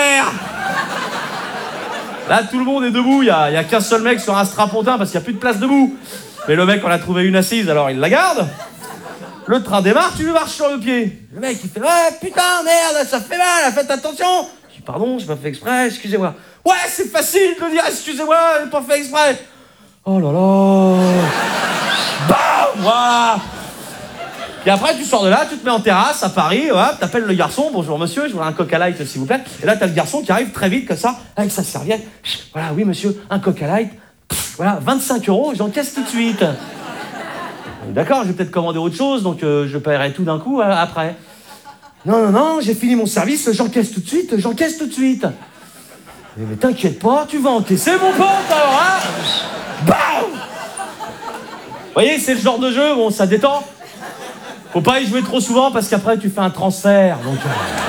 Là, tout le monde est debout, il y a qu'un seul mec sur un strapontin parce qu'il n'y a plus de place debout. Mais le mec, on a trouvé une assise, alors il la garde. Le train démarre, tu lui marches sur le pied. Le mec, il fait « Ouais, putain, merde, ça fait mal, faites attention !» Pardon, j'ai pas fait exprès, excusez-moi. Ouais, c'est facile de dire excusez-moi, j'ai pas fait exprès. Oh là là. Bam, voilà. Et après, tu sors de là, tu te mets en terrasse à Paris, hop, t'appelles le garçon, bonjour monsieur, je voudrais un Coca Light s'il vous plaît. Et là, t'as le garçon qui arrive très vite comme ça, avec sa serviette. Voilà, oui monsieur, un Coca Light. Voilà, 25 €, j'encaisse tout de suite. D'accord, je vais peut-être commander autre chose, donc je paierai tout d'un coup après. Non, j'ai fini mon service, j'encaisse tout de suite. Mais t'inquiète pas, tu vas encaisser mon pote alors, hein. Bam. Vous voyez, c'est le genre de jeu, bon, ça détend. Faut pas y jouer trop souvent parce qu'après tu fais un transfert, donc...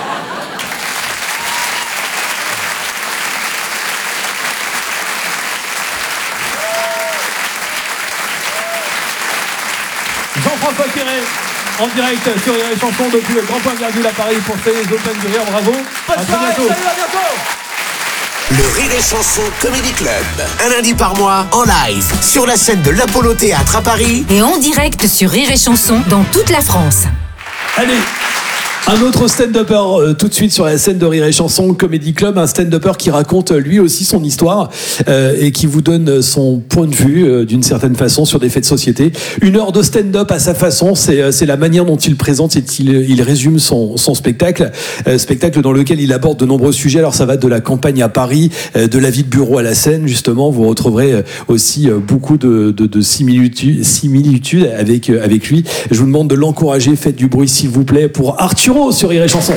Jean-François Quéré, en direct sur Rire et Chanson depuis le Grand Point Virgule à Paris pour ces Open du Rire. Bravo. Bonne à très soirée, bientôt. salut, à bientôt. Le Rire et Chanson Comedy Club. Un lundi par mois, en live, sur la scène de l'Apollo Théâtre à Paris. Et en direct sur Rire et Chanson dans toute la France. Allez, un autre stand-upper tout de suite sur la scène de Rire et Chanson Comedy Club, un stand-upper qui raconte lui aussi son histoire et qui vous donne son point de vue d'une certaine façon sur des faits de société. 1 heure de stand-up à sa façon, c'est la manière dont il présente et il résume son spectacle, spectacle dans lequel il aborde de nombreux sujets. Alors ça va de la campagne à Paris, de la vie de bureau à la scène justement. Vous retrouverez aussi beaucoup de similitudes avec lui. Je vous demande de l'encourager, faites du bruit s'il vous plaît pour Arturo sur Rire et Chanson.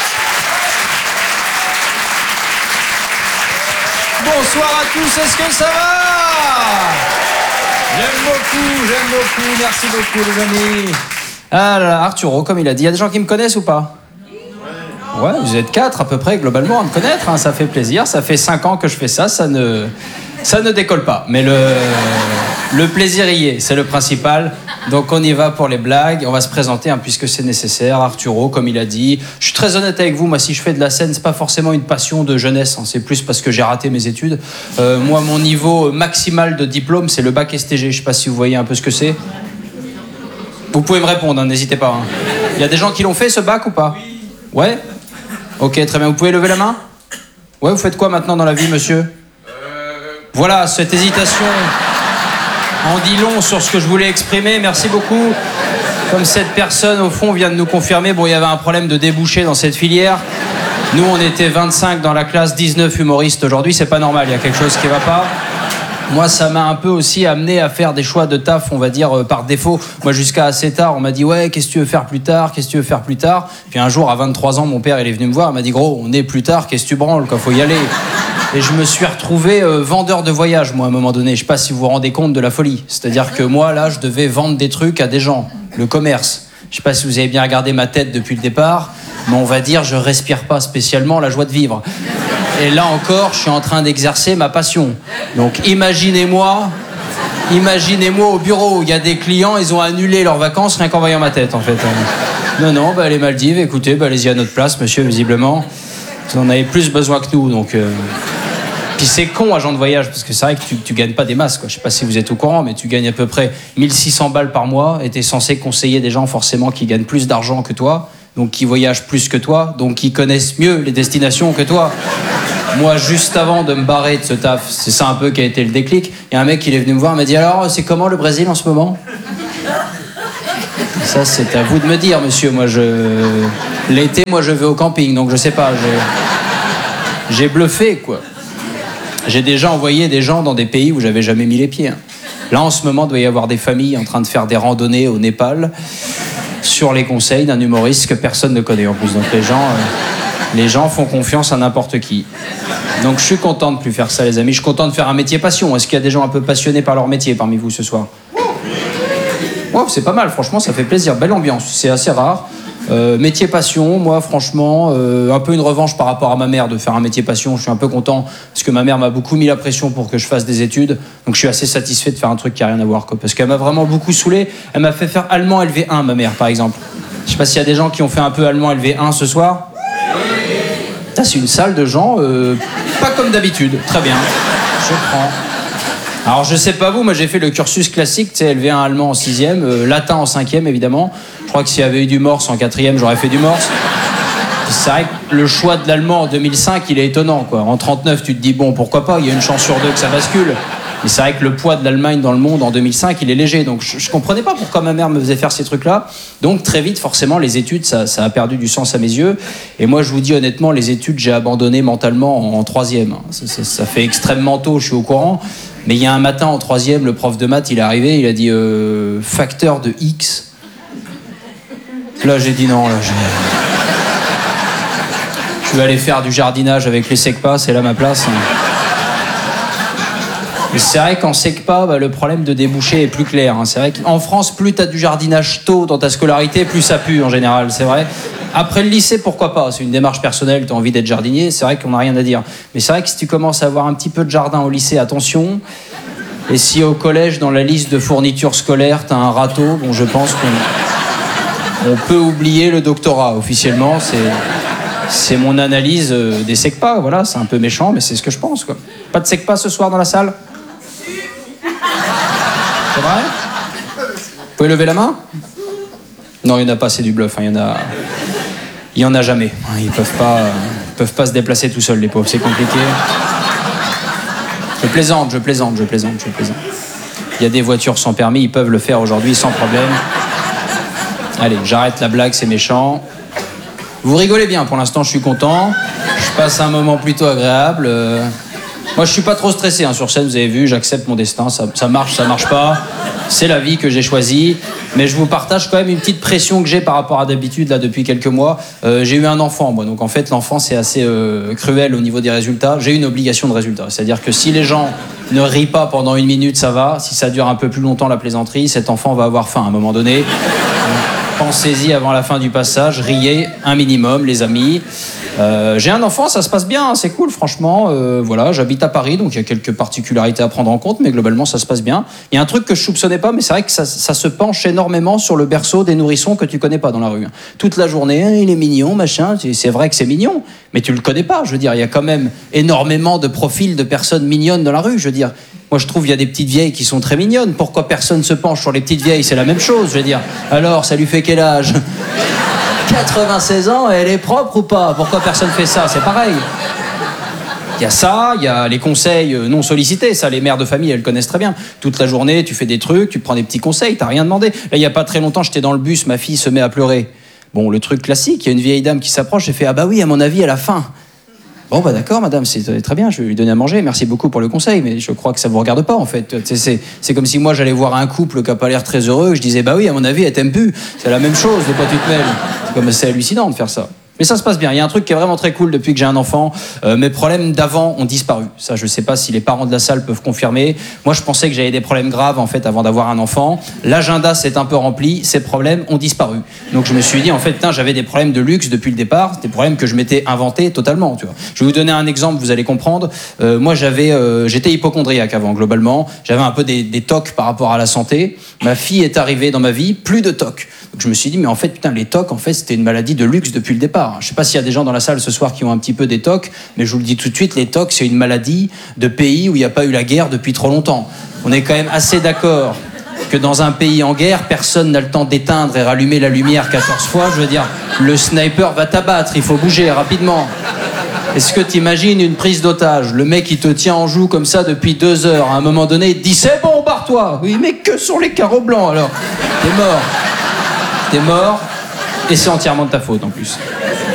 Bonsoir à tous, est-ce que ça va? J'aime beaucoup, merci beaucoup les amis. Ah là là, Arturo, comme il a dit, il y a des gens qui me connaissent ou pas? Ouais, vous êtes 4 à peu près globalement à me connaître, hein, ça fait plaisir, ça fait 5 ans que je fais ça, ça ne décolle pas. Mais le plaisir y est, c'est le principal. Donc on y va pour les blagues, on va se présenter hein, puisque c'est nécessaire. Arturo, comme il a dit, je suis très honnête avec vous, moi si je fais de la scène, c'est pas forcément une passion de jeunesse, hein, c'est plus parce que j'ai raté mes études. Moi mon niveau maximal de diplôme, c'est le bac STG, je sais pas si vous voyez un peu ce que c'est. Vous pouvez me répondre, hein, n'hésitez pas. Hein. Il y a des gens qui l'ont fait ce bac ou pas? Ouais. Ok, très bien, vous pouvez lever la main? Ouais, vous faites quoi maintenant dans la vie, monsieur? Voilà, cette hésitation en dit long sur ce que je voulais exprimer. Merci beaucoup. Comme cette personne, au fond, vient de nous confirmer, bon, il y avait un problème de débouché dans cette filière. Nous, on était 25 dans la classe, 19 humoristes aujourd'hui. C'est pas normal, il y a quelque chose qui va pas. Moi, ça m'a un peu aussi amené à faire des choix de taf, on va dire, par défaut. Moi, jusqu'à assez tard, on m'a dit « Ouais, qu'est-ce que tu veux faire plus tard? Qu'est-ce que tu veux faire plus tard ?» Puis un jour, à 23 ans, mon père, il est venu me voir, il m'a dit « Gros, on est plus tard, qu'est-ce que tu branles, quoi, faut y aller. » Et je me suis retrouvé vendeur de voyage, moi, à un moment donné. Je sais pas si vous vous rendez compte de la folie. C'est-à-dire que moi, là, je devais vendre des trucs à des gens. Le commerce. Je sais pas si vous avez bien regardé ma tête depuis le départ, mais on va dire, je respire pas spécialement la joie de vivre. Et là encore, je suis en train d'exercer ma passion. Donc imaginez-moi au bureau où il y a des clients, ils ont annulé leurs vacances rien qu'en voyant ma tête, en fait. Non, bah les Maldives, écoutez, bah allez-y à notre place, monsieur, visiblement. Vous en avez plus besoin que nous, donc... Puis c'est con, agent de voyage, parce que c'est vrai que tu gagnes pas des masses, quoi. Je sais pas si vous êtes au courant, mais tu gagnes à peu près 1600 balles par mois, et t'es censé conseiller des gens, forcément, qui gagnent plus d'argent que toi. donc qui voyagent plus que toi, donc qui connaissent mieux les destinations que toi. Moi, juste avant de me barrer de ce taf, c'est ça un peu qui a été le déclic, il y a un mec qui est venu me voir, il m'a dit « Alors, c'est comment le Brésil en ce moment ?» Ça, c'est à vous de me dire, monsieur. L'été, moi, je vais au camping, donc je sais pas, j'ai bluffé, quoi. J'ai déjà envoyé des gens dans des pays où j'avais jamais mis les pieds. Hein. Là, en ce moment, il doit y avoir des familles en train de faire des randonnées au Népal sur les conseils d'un humoriste que personne ne connaît en plus. Donc les gens font confiance à n'importe qui. Donc je suis content de plus faire ça, les amis. Je suis content de faire un métier passion. Est-ce qu'il y a des gens un peu passionnés par leur métier parmi vous ce soir ? Wow, c'est pas mal, franchement, ça fait plaisir. Belle ambiance, c'est assez rare. Métier passion, moi franchement, un peu une revanche par rapport à ma mère de faire un métier passion. Je suis un peu content parce que ma mère m'a beaucoup mis la pression pour que je fasse des études. Donc je suis assez satisfait de faire un truc qui a rien à voir, quoi. Parce qu'elle m'a vraiment beaucoup saoulé. Elle m'a fait faire allemand LV1, ma mère, par exemple. Je sais pas s'il y a des gens qui ont fait un peu allemand LV1 ce soir. Ça, c'est une salle de gens, pas comme d'habitude. Très bien, je prends. Alors je sais pas vous, moi j'ai fait le cursus classique, tu sais, LV1 allemand en 6e, latin en 5e évidemment. Je crois que s'il y avait eu du morse en 4e, j'aurais fait du morse. Puis c'est vrai que le choix de l'allemand en 2005, il est étonnant, quoi. En 39, tu te dis bon, pourquoi pas, il y a une chance sur deux que ça bascule. Mais c'est vrai que le poids de l'Allemagne dans le monde en 2005, il est léger. Donc je comprenais pas pourquoi ma mère me faisait faire ces trucs-là. Donc très vite, forcément, les études, ça a perdu du sens à mes yeux. Et moi, je vous dis honnêtement, les études, j'ai abandonné mentalement en 3e. Ça fait extrêmement tôt, je suis au courant. Mais il y a un matin en 3e, le prof de maths, il est arrivé, il a dit facteur de X. Là, j'ai dit non, là, je vais aller faire du jardinage avec les SECPA, c'est là ma place. Et c'est vrai qu'en SECPA, le problème de déboucher est plus clair. Hein. C'est vrai qu'en France, plus t'as du jardinage tôt dans ta scolarité, plus ça pue en général, c'est vrai. Après le lycée, pourquoi pas ? C'est une démarche personnelle, t'as envie d'être jardinier, c'est vrai qu'on n'a rien à dire. Mais c'est vrai que si tu commences à avoir un petit peu de jardin au lycée, attention. Et si au collège, dans la liste de fournitures scolaires, t'as un râteau, bon, je pense qu'on peut oublier le doctorat officiellement. C'est mon analyse des SECPA, voilà, c'est un peu méchant, mais c'est ce que je pense, quoi. Pas de SECPA ce soir dans la salle ? C'est vrai ? Vous pouvez lever la main ? Non, il n'y en a pas, c'est du bluff, hein. Il y en a jamais. Ils peuvent pas se déplacer tout seuls, les pauvres, c'est compliqué. Je plaisante. Il y a des voitures sans permis, ils peuvent le faire aujourd'hui sans problème. Allez, j'arrête la blague, c'est méchant. Vous rigolez bien, pour l'instant je suis content. Je passe un moment plutôt agréable. Moi je suis pas trop stressé, hein. Sur scène, vous avez vu, j'accepte mon destin, ça marche pas. C'est la vie que j'ai choisie. Mais je vous partage quand même une petite pression que j'ai par rapport à d'habitude, là, depuis quelques mois. J'ai eu un enfant, moi. Donc, en fait, l'enfant, c'est assez cruel au niveau des résultats. J'ai une obligation de résultat. C'est-à-dire que si les gens ne rient pas pendant 1 minute, ça va. Si ça dure un peu plus longtemps, la plaisanterie, cet enfant va avoir faim à un moment donné. Donc, pensez-y avant la fin du passage. Riez un minimum, les amis. J'ai un enfant, ça se passe bien, hein, c'est cool, franchement. Voilà, j'habite à Paris, donc il y a quelques particularités à prendre en compte, mais globalement, ça se passe bien. Il y a un truc que je soupçonnais pas, mais c'est vrai que ça se penche énormément sur le berceau des nourrissons que tu connais pas dans la rue. Toute la journée, il est mignon, machin. C'est vrai que c'est mignon, mais tu le connais pas. Je veux dire, il y a quand même énormément de profils de personnes mignonnes dans la rue. Je veux dire, moi, je trouve qu'il y a des petites vieilles qui sont très mignonnes. Pourquoi personne se penche sur les petites vieilles ? C'est la même chose. Je veux dire, alors, ça lui fait quel âge ? 96 ans, elle est propre ou pas ? Pourquoi personne fait ça ? C'est pareil. Il y a ça, il y a les conseils non sollicités. Ça, les mères de famille, elles connaissent très bien. Toute la journée, tu fais des trucs, tu prends des petits conseils, t'as rien demandé. Là, il n'y a pas très longtemps, j'étais dans le bus, ma fille se met à pleurer. Bon, le truc classique, il y a une vieille dame qui s'approche, j'ai fait « Ah bah oui, à mon avis, elle a faim ». Bon bah d'accord madame, c'est très bien, je vais lui donner à manger, merci beaucoup pour le conseil, mais je crois que ça vous regarde pas en fait. C'est comme si moi j'allais voir un couple qui a pas l'air très heureux, et je disais bah oui, à mon avis elle t'aime plus. C'est la même chose, de quoi tu te mêles. C'est hallucinant de faire ça. Mais ça se passe bien. Il y a un truc qui est vraiment très cool depuis que j'ai un enfant. Mes problèmes d'avant ont disparu. Ça, je sais pas si les parents de la salle peuvent confirmer. Moi, je pensais que j'avais des problèmes graves, en fait, avant d'avoir un enfant. L'agenda s'est un peu rempli. Ces problèmes ont disparu. Donc, je me suis dit, en fait, j'avais des problèmes de luxe depuis le départ. Des problèmes que je m'étais inventés totalement, tu vois. Je vais vous donner un exemple, vous allez comprendre. Moi, j'étais hypocondriaque avant, globalement. J'avais un peu des tocs par rapport à la santé. Ma fille est arrivée dans ma vie, plus de tocs. Donc, je me suis dit, mais en fait, les tocs, en fait, c'était une maladie de luxe depuis le départ. Je sais pas s'il y a des gens dans la salle ce soir qui ont un petit peu des tocs, mais je vous le dis tout de suite, les tocs, c'est une maladie de pays où il n'y a pas eu la guerre depuis trop longtemps. On est quand même assez d'accord que dans un pays en guerre, personne n'a le temps d'éteindre et rallumer la lumière 14 fois. Je veux dire, le sniper va t'abattre, il faut bouger rapidement. Est-ce que t'imagines une prise d'otage? Le mec, il te tient en joue comme ça depuis 2 heures. À un moment donné, il te dit « C'est bon, barre-toi !» Oui, mais que sont les carreaux blancs, alors? T'es mort. Et c'est entièrement de ta faute, en plus.